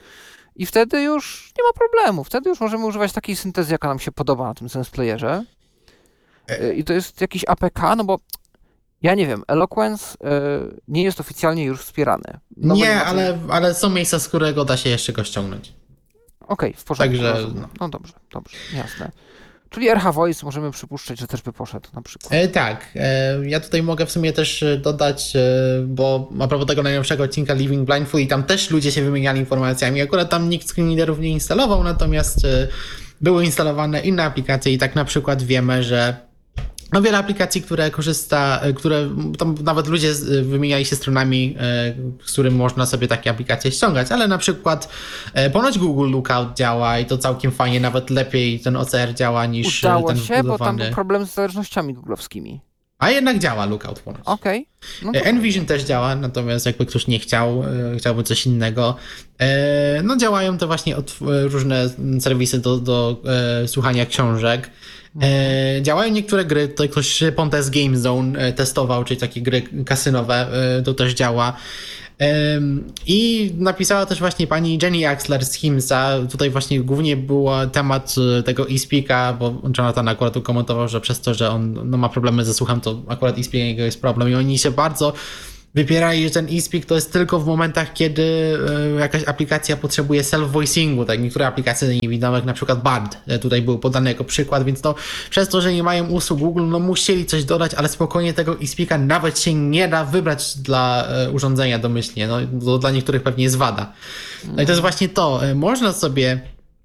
I wtedy już nie ma problemu. Wtedy już możemy używać takiej syntezy, jaka nam się podoba na tym SensePlayerze. E... I to jest jakiś A P K, no bo ja nie wiem, Eloquence y, nie jest oficjalnie już wspierany. No nie, nie ale, ale są miejsca, z którego da się jeszcze go ściągnąć. Okej, okay, w porządku. Także, no. no dobrze, dobrze, jasne. Czyli R H Voice możemy przypuszczać, że też by poszedł na przykład. E, tak. E, ja tutaj mogę w sumie też dodać, e, bo a propos tego najnowszego odcinka Living Blindfold i tam też ludzie się wymieniali informacjami. Akurat tam nikt screenreaderów nie instalował, natomiast e, były instalowane inne aplikacje i tak na przykład wiemy, że No wiele aplikacji, które korzysta, które tam nawet ludzie z- wymieniali się stronami, e, z którym można sobie takie aplikacje ściągać, ale na przykład e, ponoć Google Lookout działa i to całkiem fajnie, nawet lepiej ten O C R działa niż e, Udało ten się, bo tam wbudowany. był problem z zależnościami googlowskimi. A jednak działa Lookout ponoć. Okej. No to E, Envision też działa, natomiast jakby ktoś nie chciał, e, chciałby coś innego, e, no działają te właśnie od, e, różne serwisy do, do e, słuchania książek. E, działają niektóre gry, tutaj ktoś Pontes Game Zone e, testował, czyli takie gry kasynowe, e, to też działa. Em, I napisała też właśnie pani Jenny Axler z Himsa. Tutaj właśnie głównie był temat e, tego eSpeaka, bo Jonathan akurat tu komentował, że przez to, że on no, ma problemy ze słuchem, to akurat eSpeak jest problem i oni się bardzo wypierali, że ten eSpeak to jest tylko w momentach, kiedy e, jakaś aplikacja potrzebuje self-voicingu, tak niektóre aplikacje nie widzą, jak na przykład Bard e, tutaj był podany jako przykład, więc no przez to, że nie mają usług Google, no musieli coś dodać, ale spokojnie tego eSpeaka nawet się nie da wybrać dla e, urządzenia domyślnie, no to dla niektórych pewnie jest wada. No i to jest właśnie to, e, można sobie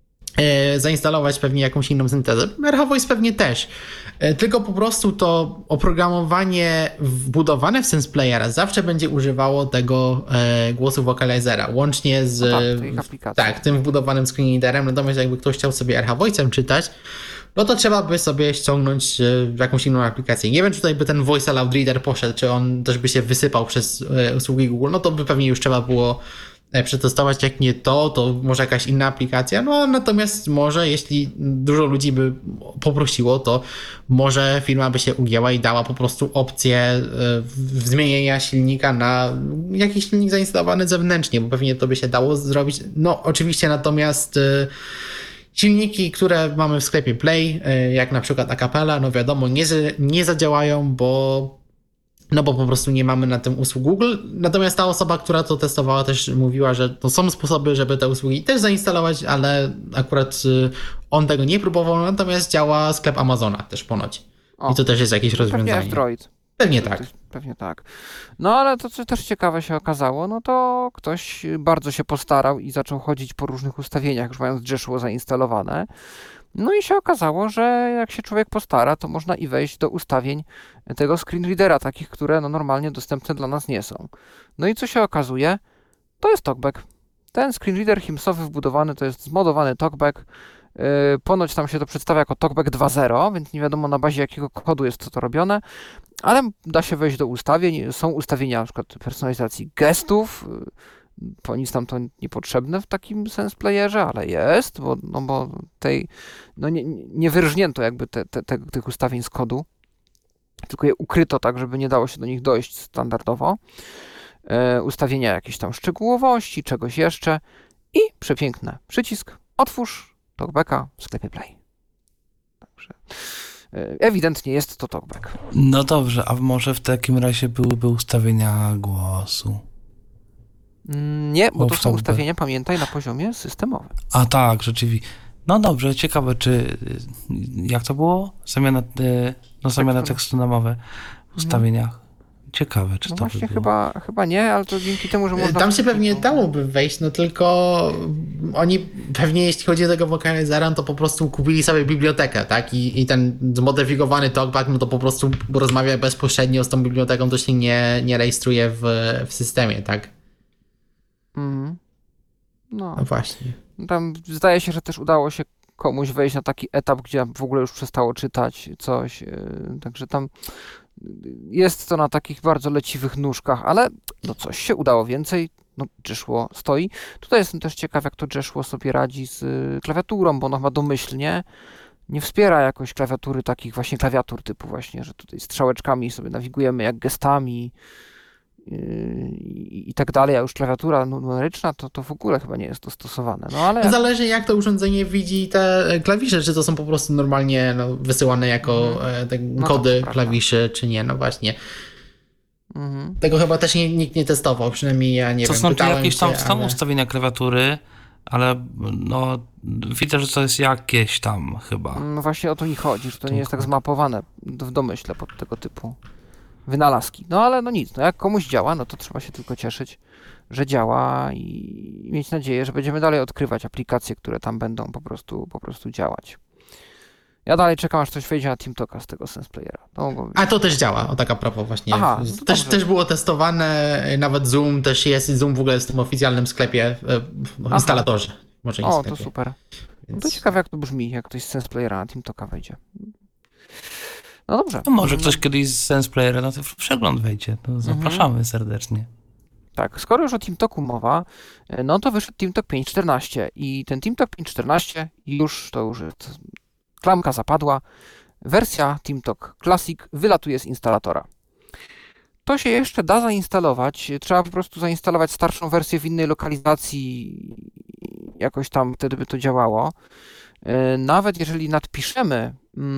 e, zainstalować pewnie jakąś inną syntezę, R H Voice pewnie też, e, tylko po prostu to oprogramowanie wbudowane w SensePlayera zawsze będzie używało tego e, głosu vocalizera, łącznie z No tak, tych aplikacji. tak, tym wbudowanym screen readerem, natomiast jakby ktoś chciał sobie R H Voice'em czytać, no to trzeba by sobie ściągnąć e, jakąś inną aplikację. Nie wiem, czy tutaj by ten Voice Aloud Reader poszedł, czy on też by się wysypał przez e, usługi Google, no to by pewnie już trzeba było e, przetestować, jak nie to, to może jakaś inna aplikacja, no natomiast może, jeśli dużo ludzi by poprosiło, to może firma by się ugięła i dała po prostu opcję e, w- zmienienia silnika na jakiś silnik zainstalowany zewnętrznie, bo pewnie to by się dało zrobić. No oczywiście natomiast e, silniki, które mamy w sklepie Play, e, jak na przykład Acapella, no wiadomo, nie, z- nie zadziałają, bo no bo po prostu nie mamy na tym usług Google. Natomiast ta osoba, która to testowała, też mówiła, że to są sposoby, żeby te usługi też zainstalować, ale akurat y, on tego nie próbował, natomiast działa sklep Amazona też ponoć. O, I to też jest jakieś no pewnie rozwiązanie. Android. Pewnie tak. Pewnie tak. No ale to, co też ciekawe się okazało, no to ktoś bardzo się postarał i zaczął chodzić po różnych ustawieniach, już mając Joshua zainstalowane. No i się okazało, że jak się człowiek postara, to można i wejść do ustawień tego screen readera, takich, które no normalnie dostępne dla nas nie są. No i co się okazuje? To jest TalkBack. Ten screen reader Himsowy wbudowany to jest zmodowany TalkBack. Yy, ponoć tam się to przedstawia jako TalkBack dwa zero, więc nie wiadomo na bazie jakiego kodu jest to robione, ale da się wejść do ustawień. Są ustawienia na przykład personalizacji gestów. Yy, po nic nam to niepotrzebne w takim SensePlayerze, ale jest, bo, no bo tej, no nie, nie wyrżnięto jakby te, te, te, tych ustawień z kodu, tylko je ukryto tak, żeby nie dało się do nich dojść standardowo. Yy, ustawienia jakiejś tam szczegółowości, czegoś jeszcze i przepiękne przycisk otwórz TalkBacka w sklepie Play. Także yy, ewidentnie jest to TalkBack. No dobrze, a może w takim razie byłyby ustawienia głosu? Mm, Nie, bo O, to w są TalkBack. ustawienia, pamiętaj, na poziomie systemowym. A tak, rzeczywiście. No dobrze, ciekawe, czy y, jak to było? Zamiana, y, no zamiana Tekstu. tekstu na mowę w ustawieniach. Ciekawe, czy No to by właśnie było. chyba, chyba nie, ale to dzięki temu, że można... Tam się pewnie dałoby wejść, no tylko oni pewnie jeśli chodzi o tego vocalizera, to po prostu kupili sobie bibliotekę, tak? I, i ten zmodyfikowany TalkBack, no to po prostu rozmawia bezpośrednio z tą biblioteką, to się nie, nie rejestruje w, w systemie, tak? Mhm. No, No właśnie. tam zdaje się, że też udało się komuś wejść na taki etap, gdzie w ogóle już przestało czytać coś, yy, także tam jest to na takich bardzo leciwych nóżkach, ale no coś się udało więcej, no Joshua stoi. Tutaj jestem też ciekaw, jak to Joshua sobie radzi z y, klawiaturą, bo ono chyba domyślnie nie wspiera jakoś klawiatury, takich właśnie klawiatur typu właśnie, że tutaj strzałeczkami sobie nawigujemy jak gestami yy, i, i tak dalej, a już klawiatura numeryczna to, to w ogóle chyba nie jest dostosowane. No ale Zależy jak to urządzenie widzi te klawisze, czy to są po prostu normalnie no, wysyłane jako Mhm. e, te No to kody prawda. klawiszy, czy nie, no właśnie. mhm. Tego chyba też nie, nikt nie testował, przynajmniej ja nie to wiem. są tu pytałem jakieś tam się, są ale- ustawienia klawiatury, ale no widzę, że to jest jakieś tam chyba. No właśnie o to mi chodzi, że to nie jest tak Tylko. zmapowane w domyśle pod tego typu wynalazki. No ale no nic, no jak komuś działa, no to trzeba się tylko cieszyć, że działa i mieć nadzieję, że będziemy dalej odkrywać aplikacje, które tam będą po prostu, po prostu działać. Ja dalej czekam, aż coś wejdzie na TeamTalka z tego SensePlayera. To mogło być. A to też działa, o tak a propos właśnie. Aha, no to też, dobrze. też było testowane, nawet Zoom też jest, Zoom w ogóle jest w tym oficjalnym sklepie, w instalatorze. Może nie O, sklepie. to super. No Więc... to ciekawe, jak to brzmi, jak ktoś z SensePlayera na TeamTalka wejdzie. No dobrze. No może ktoś kiedyś z SensePlayera na ten przegląd wejdzie. To zapraszamy serdecznie. Tak, skoro już o TeamTalku mowa, no to wyszedł TeamTalk pięć czternaście i ten TeamTalk pięć czternaście już, to już jest, klamka zapadła, wersja TeamTalk Classic wylatuje z instalatora. To się jeszcze da zainstalować, trzeba po prostu zainstalować starszą wersję w innej lokalizacji, jakoś tam wtedy by to działało. Nawet jeżeli nadpiszemy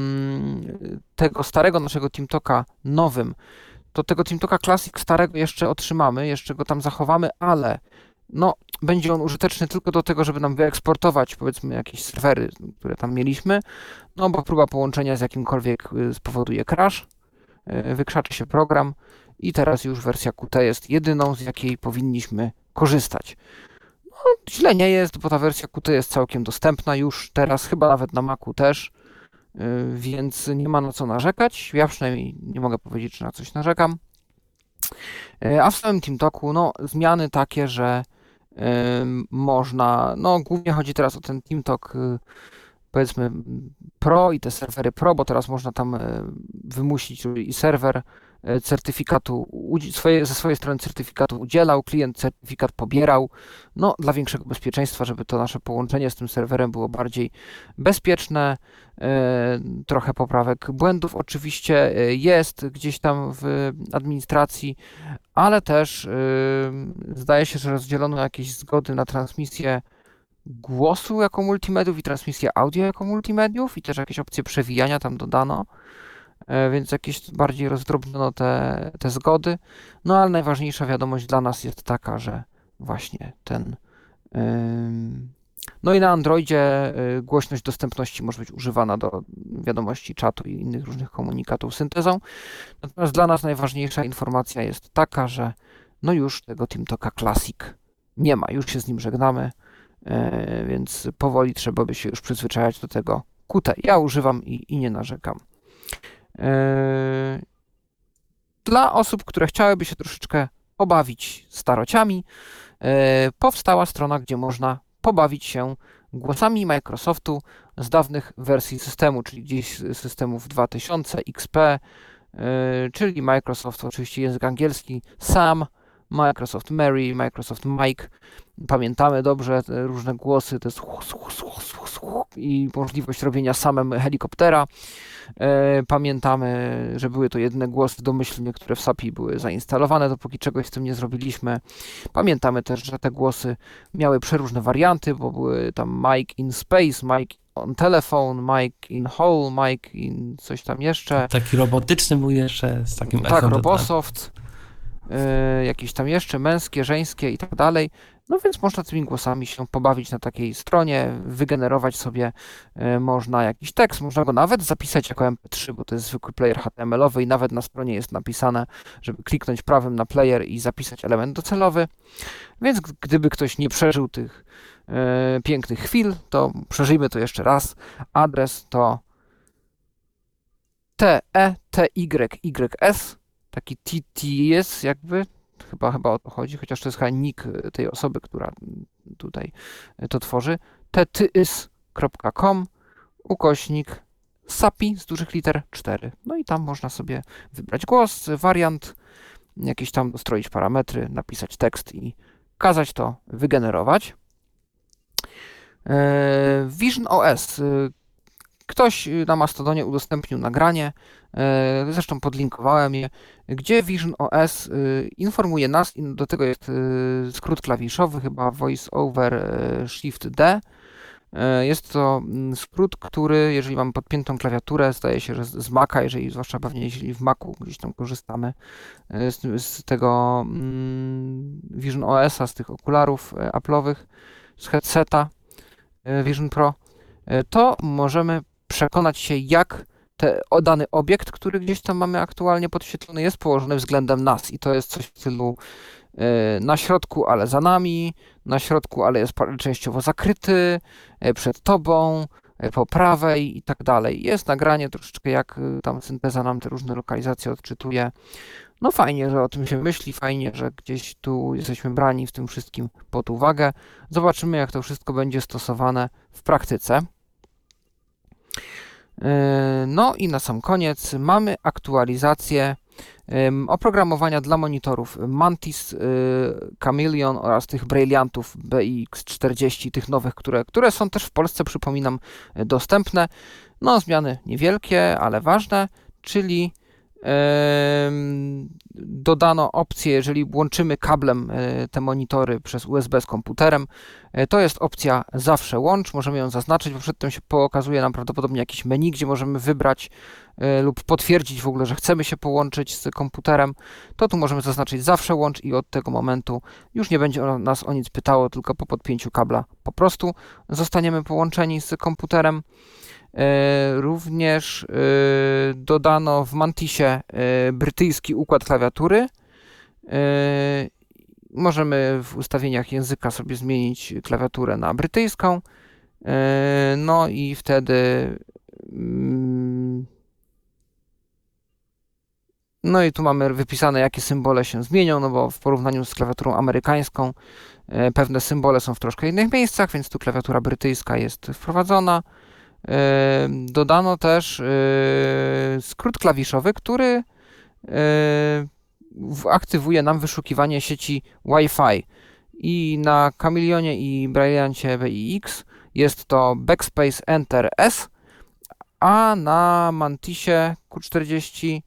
tego starego naszego TeamTalka nowym, to tego TeamTalka Classic starego jeszcze otrzymamy, jeszcze go tam zachowamy, ale no, będzie on użyteczny tylko do tego, żeby nam wyeksportować, powiedzmy, jakieś serwery, które tam mieliśmy, no bo próba połączenia z jakimkolwiek spowoduje crash, wykrzaczy się program i teraz już wersja Qt jest jedyną, z jakiej powinniśmy korzystać. No, źle nie jest, bo ta wersja Qt jest całkiem dostępna już teraz, chyba nawet na Macu też, więc nie ma na co narzekać. Ja przynajmniej nie mogę powiedzieć, że na coś narzekam. A w samym TeamTalku, no, zmiany takie, że y, można, no, głównie chodzi teraz o ten TeamTalk, y, powiedzmy, Pro i te serwery Pro, bo teraz można tam y, wymusić i serwer y, certyfikatu, swoje, ze swojej strony certyfikatu udzielał, klient certyfikat pobierał, no, dla większego bezpieczeństwa, żeby to nasze połączenie z tym serwerem było bardziej bezpieczne. Trochę poprawek błędów oczywiście jest gdzieś tam w administracji, ale też zdaje się, że rozdzielono jakieś zgody na transmisję głosu jako multimediów i transmisję audio jako multimediów i też jakieś opcje przewijania tam dodano, więc jakieś bardziej rozdrobniono te, te zgody. No ale najważniejsza wiadomość dla nas jest taka, że właśnie ten no i na Androidzie głośność dostępności może być używana do wiadomości, czatu i innych różnych komunikatów syntezą. Natomiast dla nas najważniejsza informacja jest taka, że no już tego TeamTalka Classic nie ma, już się z nim żegnamy, więc powoli trzeba by się już przyzwyczajać do tego Qt. Ja używam i, i nie narzekam. Dla osób, które chciałyby się troszeczkę pobawić starociami, powstała strona, gdzie można pobawić się głosami Microsoftu z dawnych wersji systemu, czyli gdzieś z systemów dwa tysiące, X P, yy, czyli Microsoft, oczywiście język angielski, Sam, Microsoft Mary, Microsoft Mike. Pamiętamy dobrze te różne głosy, to jest i możliwość robienia samym helikoptera. Pamiętamy, że były to jedyne głosy domyślnie, które w sapi były zainstalowane, dopóki czegoś z tym nie zrobiliśmy. Pamiętamy też, że te głosy miały przeróżne warianty, bo były tam Mike in Space, Mike on Telephone, Mike in Hall, Mike in coś tam jeszcze. Taki robotyczny był jeszcze z takim Tak, echem. Robosoft, yy, jakieś tam jeszcze męskie, żeńskie i tak dalej. No więc można tymi głosami się pobawić na takiej stronie, wygenerować sobie y, można jakiś tekst, można go nawet zapisać jako em pe trzy, bo to jest zwykły player H T M L-owy i nawet na stronie jest napisane, żeby kliknąć prawym na player i zapisać element docelowy. Więc g- gdyby ktoś nie przeżył tych y, pięknych chwil, to przeżyjmy to jeszcze raz. Adres to T E T Y Y S, taki T T S jakby. Chyba, chyba o to chodzi, chociaż to jest chyba nick tej osoby, która tutaj to tworzy. t t y s kropka com ukośnik sapi z dużych liter cztery. No i tam można sobie wybrać głos, wariant, jakieś tam ustroić parametry, napisać tekst i kazać to wygenerować. Vision O S. Ktoś na Mastodonie udostępnił nagranie, zresztą podlinkowałem je, gdzie Vision O S informuje nas, i do tego jest skrót klawiszowy, chyba Voice Over Shift D. Jest to skrót, który, jeżeli mamy podpiętą klawiaturę, zdaje się, że z Maca, jeżeli, zwłaszcza pewnie jeśli w Macu gdzieś tam korzystamy z, z tego Vision O S a, z tych okularów Apple'owych, z headseta Vision Pro, to możemy przekonać się, jak te, o dany obiekt, który gdzieś tam mamy aktualnie podświetlony, jest położony względem nas. I to jest coś w stylu yy, na środku, ale za nami, na środku, ale jest częściowo zakryty, yy, przed tobą, po prawej i tak dalej. Jest nagranie troszeczkę, jak tam synteza nam te różne lokalizacje odczytuje. No fajnie, że o tym się myśli, fajnie, że gdzieś tu jesteśmy brani w tym wszystkim pod uwagę. Zobaczymy, jak to wszystko będzie stosowane w praktyce. No i na sam koniec mamy aktualizację oprogramowania dla monitorów Mantis, Chameleon oraz tych Brilliantów B I X czterdzieści, tych nowych, które, które są też w Polsce, przypominam, dostępne. No zmiany niewielkie, ale ważne, czyli dodano opcję, jeżeli łączymy kablem te monitory przez U S B z komputerem, to jest opcja zawsze łącz, możemy ją zaznaczyć, bo przedtem się pokazuje nam prawdopodobnie jakiś menu, gdzie możemy wybrać lub potwierdzić w ogóle, że chcemy się połączyć z komputerem, to tu możemy zaznaczyć zawsze łącz i od tego momentu już nie będzie nas o nic pytało, tylko po podpięciu kabla po prostu zostaniemy połączeni z komputerem. Również dodano w Mantisie brytyjski układ klawiatury. Możemy w ustawieniach języka sobie zmienić klawiaturę na brytyjską. No i wtedy no i tu mamy wypisane, jakie symbole się zmienią, no bo w porównaniu z klawiaturą amerykańską pewne symbole są w troszkę innych miejscach, więc tu klawiatura brytyjska jest wprowadzona. Dodano też skrót klawiszowy, który aktywuje nam wyszukiwanie sieci Wi-Fi. I na Chameleonie i Brilliancie B I X jest to Backspace Enter S, a na Mantisie Q czterdzieści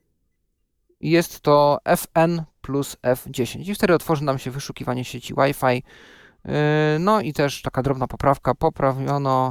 jest to F N plus F dziesięć. I wtedy otworzy nam się wyszukiwanie sieci Wi-Fi. No i też taka drobna poprawka, poprawiono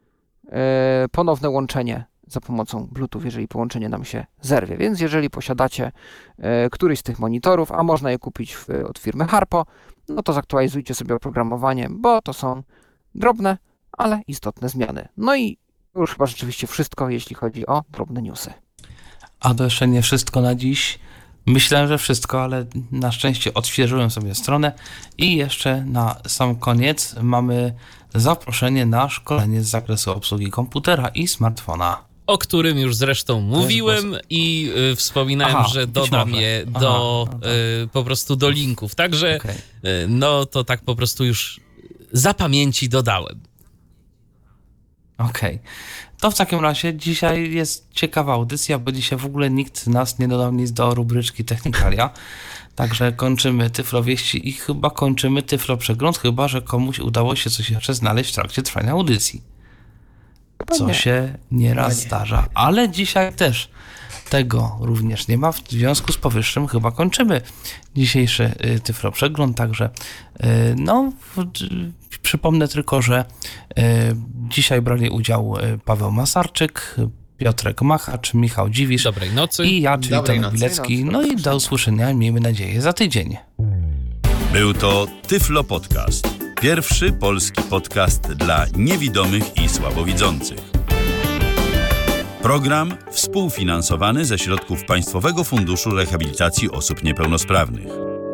ponowne łączenie za pomocą Bluetooth, jeżeli połączenie nam się zerwie. Więc jeżeli posiadacie któryś z tych monitorów, a można je kupić w, od firmy Harpo, no to zaktualizujcie sobie oprogramowanie, bo to są drobne, ale istotne zmiany. No i już chyba rzeczywiście wszystko, jeśli chodzi o drobne newsy. A to jeszcze nie wszystko na dziś. Myślałem, że wszystko, ale na szczęście odświeżyłem sobie stronę i jeszcze na sam koniec mamy zaproszenie na szkolenie z zakresu obsługi komputera i smartfona. O którym już zresztą mówiłem i y, wspominałem, Aha, że dodam je Aha, do no tak. y, po prostu do linków. Także Okay. y, no to tak po prostu już za pamięci dodałem. Okej. Okay. To w takim razie dzisiaj jest ciekawa audycja, bo dzisiaj w ogóle nikt z nas nie dodał nic do rubryczki Technikalia. Także kończymy Tyflowieści i chyba kończymy Tyflo Przegląd, chyba że komuś udało się coś jeszcze znaleźć w trakcie trwania audycji. Co nie. się nieraz nie. zdarza. Ale dzisiaj też tego również nie ma. W związku z powyższym chyba kończymy dzisiejszy y, Tyflo Przegląd. Także y, no w, y, przypomnę tylko, że y, dzisiaj brali udział y, Paweł Masarczyk, Piotrek Machacz, Michał Dziwisz Dobrej nocy. i ja, czyli Dobrej Tomek nocy. Bilecki. No i do usłyszenia, miejmy nadzieję, za tydzień. Był to Tyflo Podcast. Pierwszy polski podcast dla niewidomych i słabowidzących. Program współfinansowany ze środków Państwowego Funduszu Rehabilitacji Osób Niepełnosprawnych.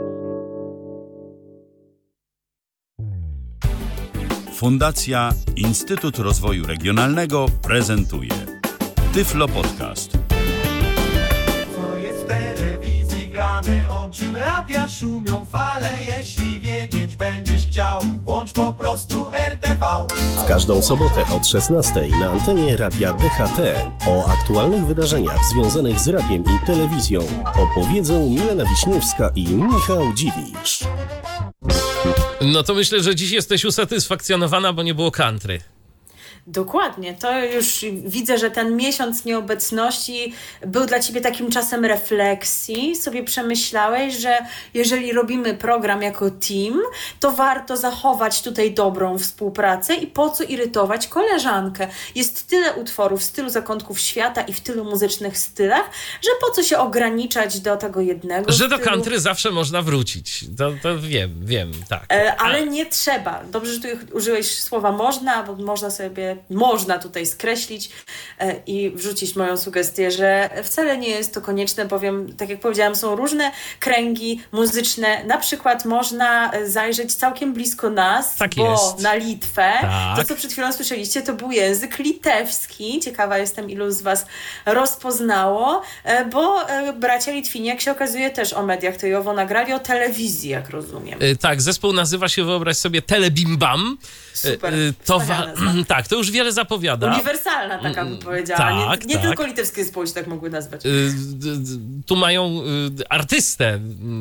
Fundacja Instytut Rozwoju Regionalnego prezentuje Tyflo Podcast. Co jest w telewizji grane, o czym radia szumią fale. Jeśli wiedzieć będziesz chciał, włącz po prostu R T V. W każdą sobotę od szesnastej na antenie Radia D H T o aktualnych wydarzeniach związanych z radiem i telewizją opowiedzą Milena Wiśniewska i Michał Dziwisz. No to myślę, że dziś jesteś usatysfakcjonowana, bo nie było country. Dokładnie, to już widzę, że ten miesiąc nieobecności był dla Ciebie takim czasem refleksji. Sobie przemyślałeś, że jeżeli robimy program jako team, to warto zachować tutaj dobrą współpracę i po co irytować koleżankę. Jest tyle utworów w stylu zakątków świata i w tylu muzycznych stylach, że po co się ograniczać do tego jednego Że do stylu. country zawsze można wrócić. To, to wiem, wiem, tak. E, ale nie trzeba. Dobrze, że tu użyłeś słowa można, bo można sobie sobie można tutaj skreślić e, i wrzucić moją sugestię, że wcale nie jest to konieczne, bowiem, tak jak powiedziałam, są różne kręgi muzyczne. Na przykład można zajrzeć całkiem blisko nas, Tak bo jest. na Litwę, Tak. to co przed chwilą słyszeliście, to był język litewski. Ciekawa jestem, ilu z was rozpoznało, e, bo e, bracia Litwini, jak się okazuje, też o mediach tej owo nagrali, o telewizji, jak rozumiem. Y, Tak, zespół nazywa się, wyobraź sobie, Telebimbam. Super, Y, y, to wa- wspaniała nazwa. Tak, to już wiele zapowiada. Uniwersalna taka bym powiedziała. tak, nie nie tak. tylko litewskie zespoły się tak mogły nazwać. Y, d- d- Tu mają y, artystę, y,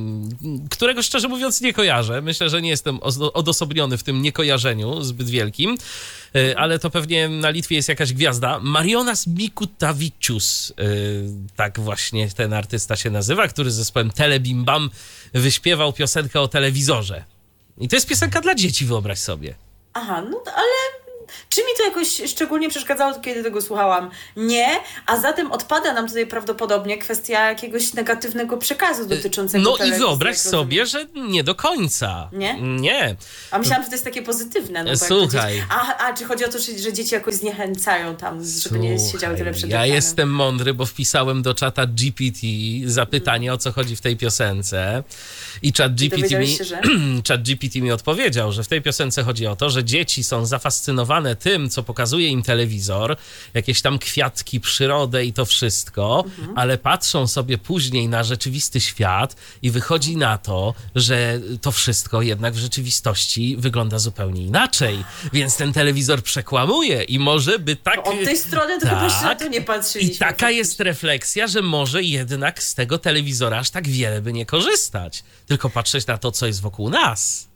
którego szczerze mówiąc nie kojarzę. Myślę, że nie jestem ozo- odosobniony w tym niekojarzeniu zbyt wielkim, y, ale to pewnie na Litwie jest jakaś gwiazda. Marionas Mikutavicius, y, tak właśnie ten artysta się nazywa, który z zespołem Telebimbam wyśpiewał piosenkę o telewizorze. I to jest piosenka dla dzieci, wyobraź sobie. Aha, no to- ale czy mi to jakoś szczególnie przeszkadzało, kiedy tego słuchałam? Nie, a zatem odpada nam tutaj prawdopodobnie kwestia jakiegoś negatywnego przekazu dotyczącego No i telewizji, wyobraź jak sobie, rozumiem. że nie do końca. Nie? Nie. A myślałam, że to jest takie pozytywne. No, bo jak to Słuchaj. Dzieci... A, a czy chodzi o to, że, że dzieci jakoś zniechęcają tam, żeby nie siedziały tyle przed ja ekranem? jestem mądry, bo wpisałem do czata G P T zapytanie, o co chodzi w tej piosence. I czat G P T, mi, dowiedziałeś się, że? czat G P T mi odpowiedział, że w tej piosence chodzi o to, że dzieci są zafascynowane tym, co pokazuje im telewizor, jakieś tam kwiatki, przyrodę i to wszystko, Mhm. ale patrzą sobie później na rzeczywisty świat i wychodzi na to, że to wszystko jednak w rzeczywistości wygląda zupełnie inaczej. Więc ten telewizor przekłamuje i może by tak... Od tej strony to chyba się na to nie patrzyliśmy. I taka jest refleksja, że może jednak z tego telewizora aż tak wiele by nie korzystać, tylko patrzeć na to, co jest wokół nas.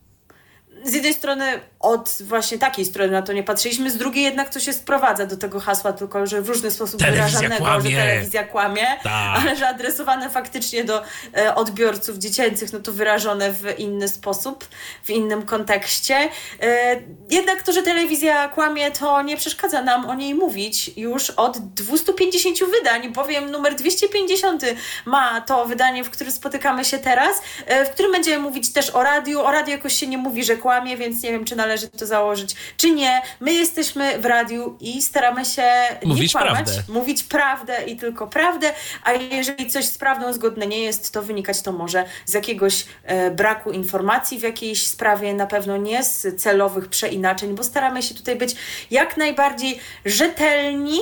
Z jednej strony od właśnie takiej strony na to nie patrzyliśmy, z drugiej jednak to się sprowadza do tego hasła, tylko że w różny sposób Telewizja wyrażanego, kłamie. że telewizja kłamie, Tak. ale że adresowane faktycznie do e, odbiorców dziecięcych, no to wyrażone w inny sposób, w innym kontekście. E, jednak to, że telewizja kłamie, to nie przeszkadza nam o niej mówić już od dwieście pięćdziesiąt wydań, bowiem numer dwieście pięćdziesiąt ma to wydanie, w którym spotykamy się teraz, e, w którym będziemy mówić też o radiu. O radiu jakoś się nie mówi, że kłamie, więc nie wiem, czy należy to założyć, czy nie. My jesteśmy w radiu i staramy się Mówić nie kłamać, prawdę. mówić prawdę i tylko prawdę, a jeżeli coś z prawdą zgodne nie jest, to wynikać to może z jakiegoś e, braku informacji w jakiejś sprawie, na pewno nie z celowych przeinaczeń, bo staramy się tutaj być jak najbardziej rzetelni.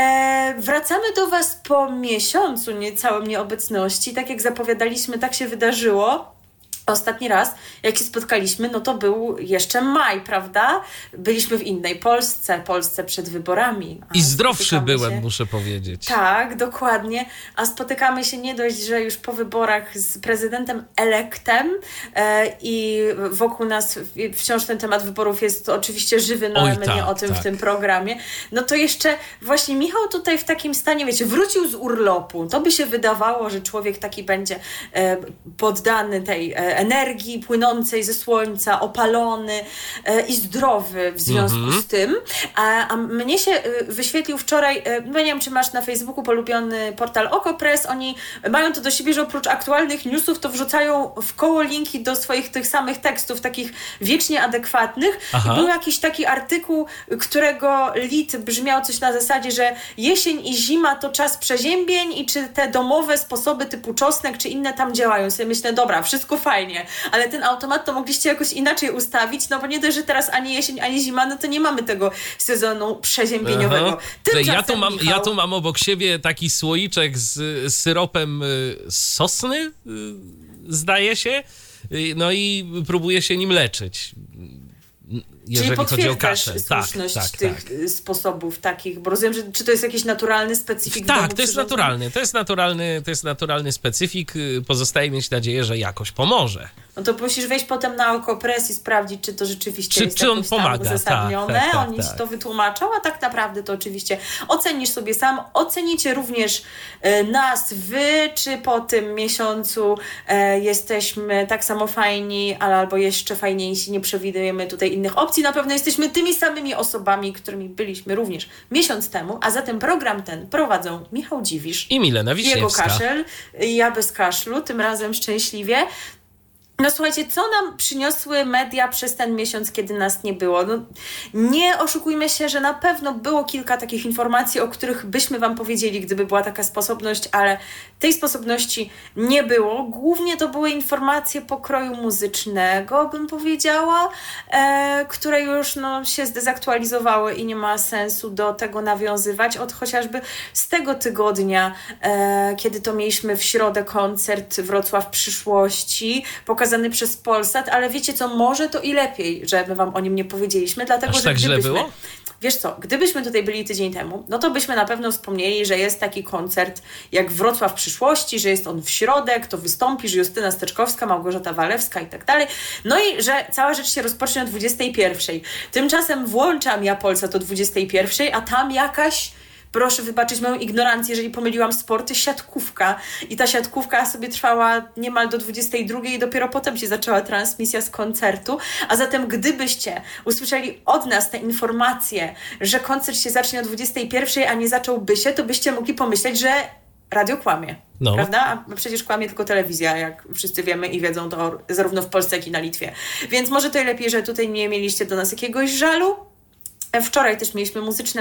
E, wracamy do Was po miesiącu niecałym nieobecności. Tak jak zapowiadaliśmy, tak się wydarzyło. Ostatni raz, jak się spotkaliśmy, no to był jeszcze maj, prawda? Byliśmy w innej Polsce, Polsce przed wyborami. A I zdrowszy spotykamy byłem, się... muszę powiedzieć. Tak, dokładnie. A spotykamy się nie dość, że już po wyborach z prezydentem elektem e, i wokół nas wciąż ten temat wyborów jest oczywiście żywy, no Oj, ale my tak, nie o tym tak. w tym programie. No to jeszcze właśnie Michał tutaj w takim stanie, wiecie, wrócił z urlopu. To by się wydawało, że człowiek taki będzie e, poddany tej e, energii płynącej ze słońca, opalony e, i zdrowy w związku Mhm. z tym. A, a mnie się e, wyświetlił wczoraj, e, no nie wiem, czy masz na Facebooku polubiony portal OkoPress, oni mają to do siebie, że oprócz aktualnych newsów to wrzucają w koło linki do swoich tych samych tekstów, takich wiecznie adekwatnych. Aha. I był jakiś taki artykuł, którego lead brzmiał coś na zasadzie, że jesień i zima to czas przeziębień i czy te domowe sposoby typu czosnek czy inne tam działają. Sobie myślę, dobra, wszystko fajnie, ale ten automat to mogliście jakoś inaczej ustawić, no bo nie dość, że teraz ani jesień, ani zima, no to nie mamy tego sezonu przeziębieniowego. Aha. Tymczasem, Ja tu, mam, Michał, ja tu mam obok siebie taki słoiczek z, z syropem y, z sosny, y, zdaje się, y, no i próbuję się nim leczyć. Jeżeli czyli chodzi o potwierdzasz kaszę. słuszność tak, tak, tych tak. sposobów takich, bo rozumiem, że czy to jest jakiś naturalny specyfik Tak, domu to jest przyrządzenia? naturalny, to jest naturalny, to jest naturalny specyfik. y, Pozostaje mieć nadzieję, że jakoś pomoże. No to musisz wejść potem na OkoPress i sprawdzić, czy to rzeczywiście Czy- jest czy on jakoś tam pomaga. uzasadnione. Tak, tak, tak, Oni tak. ci to wytłumaczą, a tak naprawdę to oczywiście ocenisz sobie sam. Ocenicie również e, nas, wy, czy po tym miesiącu e, jesteśmy tak samo fajni, ale albo jeszcze fajniejsi, nie przewidujemy tutaj innych opcji. Na pewno jesteśmy tymi samymi osobami, którymi byliśmy również miesiąc temu, a zatem program ten prowadzą Michał Dziwisz, I Milena jego Wiśniewska. kaszel, ja bez kaszlu, tym razem szczęśliwie. No słuchajcie, co nam przyniosły media przez ten miesiąc, kiedy nas nie było? No, nie oszukujmy się, że na pewno było kilka takich informacji, o których byśmy wam powiedzieli, gdyby była taka sposobność, ale tej sposobności nie było. Głównie to były informacje pokroju muzycznego, bym powiedziała, e, które już no, się zdezaktualizowały i nie ma sensu do tego nawiązywać. Od chociażby z tego tygodnia, e, kiedy to mieliśmy w środę koncert Wrocław przyszłości, pokazany przez Polsat, ale wiecie co, może to i lepiej, że my wam o nim nie powiedzieliśmy, dlatego, Aż że tak gdybyśmy... źle było? Wiesz co, gdybyśmy tutaj byli tydzień temu, no to byśmy na pewno wspomnieli, że jest taki koncert jak Wrocław przyszłości, że jest on w środę, kto wystąpi, że Justyna Steczkowska, Małgorzata Walewska i tak dalej. No i że cała rzecz się rozpocznie o dwudziestej pierwszej. Tymczasem włączam ja Polsat o dwudziestej pierwszej, a tam jakaś, proszę wybaczyć moją ignorancję, jeżeli pomyliłam sporty, siatkówka. I ta siatkówka sobie trwała niemal do dwudziestej drugiej i dopiero potem się zaczęła transmisja z koncertu. A zatem gdybyście usłyszeli od nas te informacje, że koncert się zacznie o dwudziestej pierwszej, a nie zacząłby się, to byście mogli pomyśleć, że radio kłamie. No. Prawda? A przecież kłamie tylko telewizja, jak wszyscy wiemy i wiedzą to zarówno w Polsce, jak i na Litwie. Więc może to lepiej, że tutaj nie mieliście do nas jakiegoś żalu. Wczoraj też mieliśmy muzyczne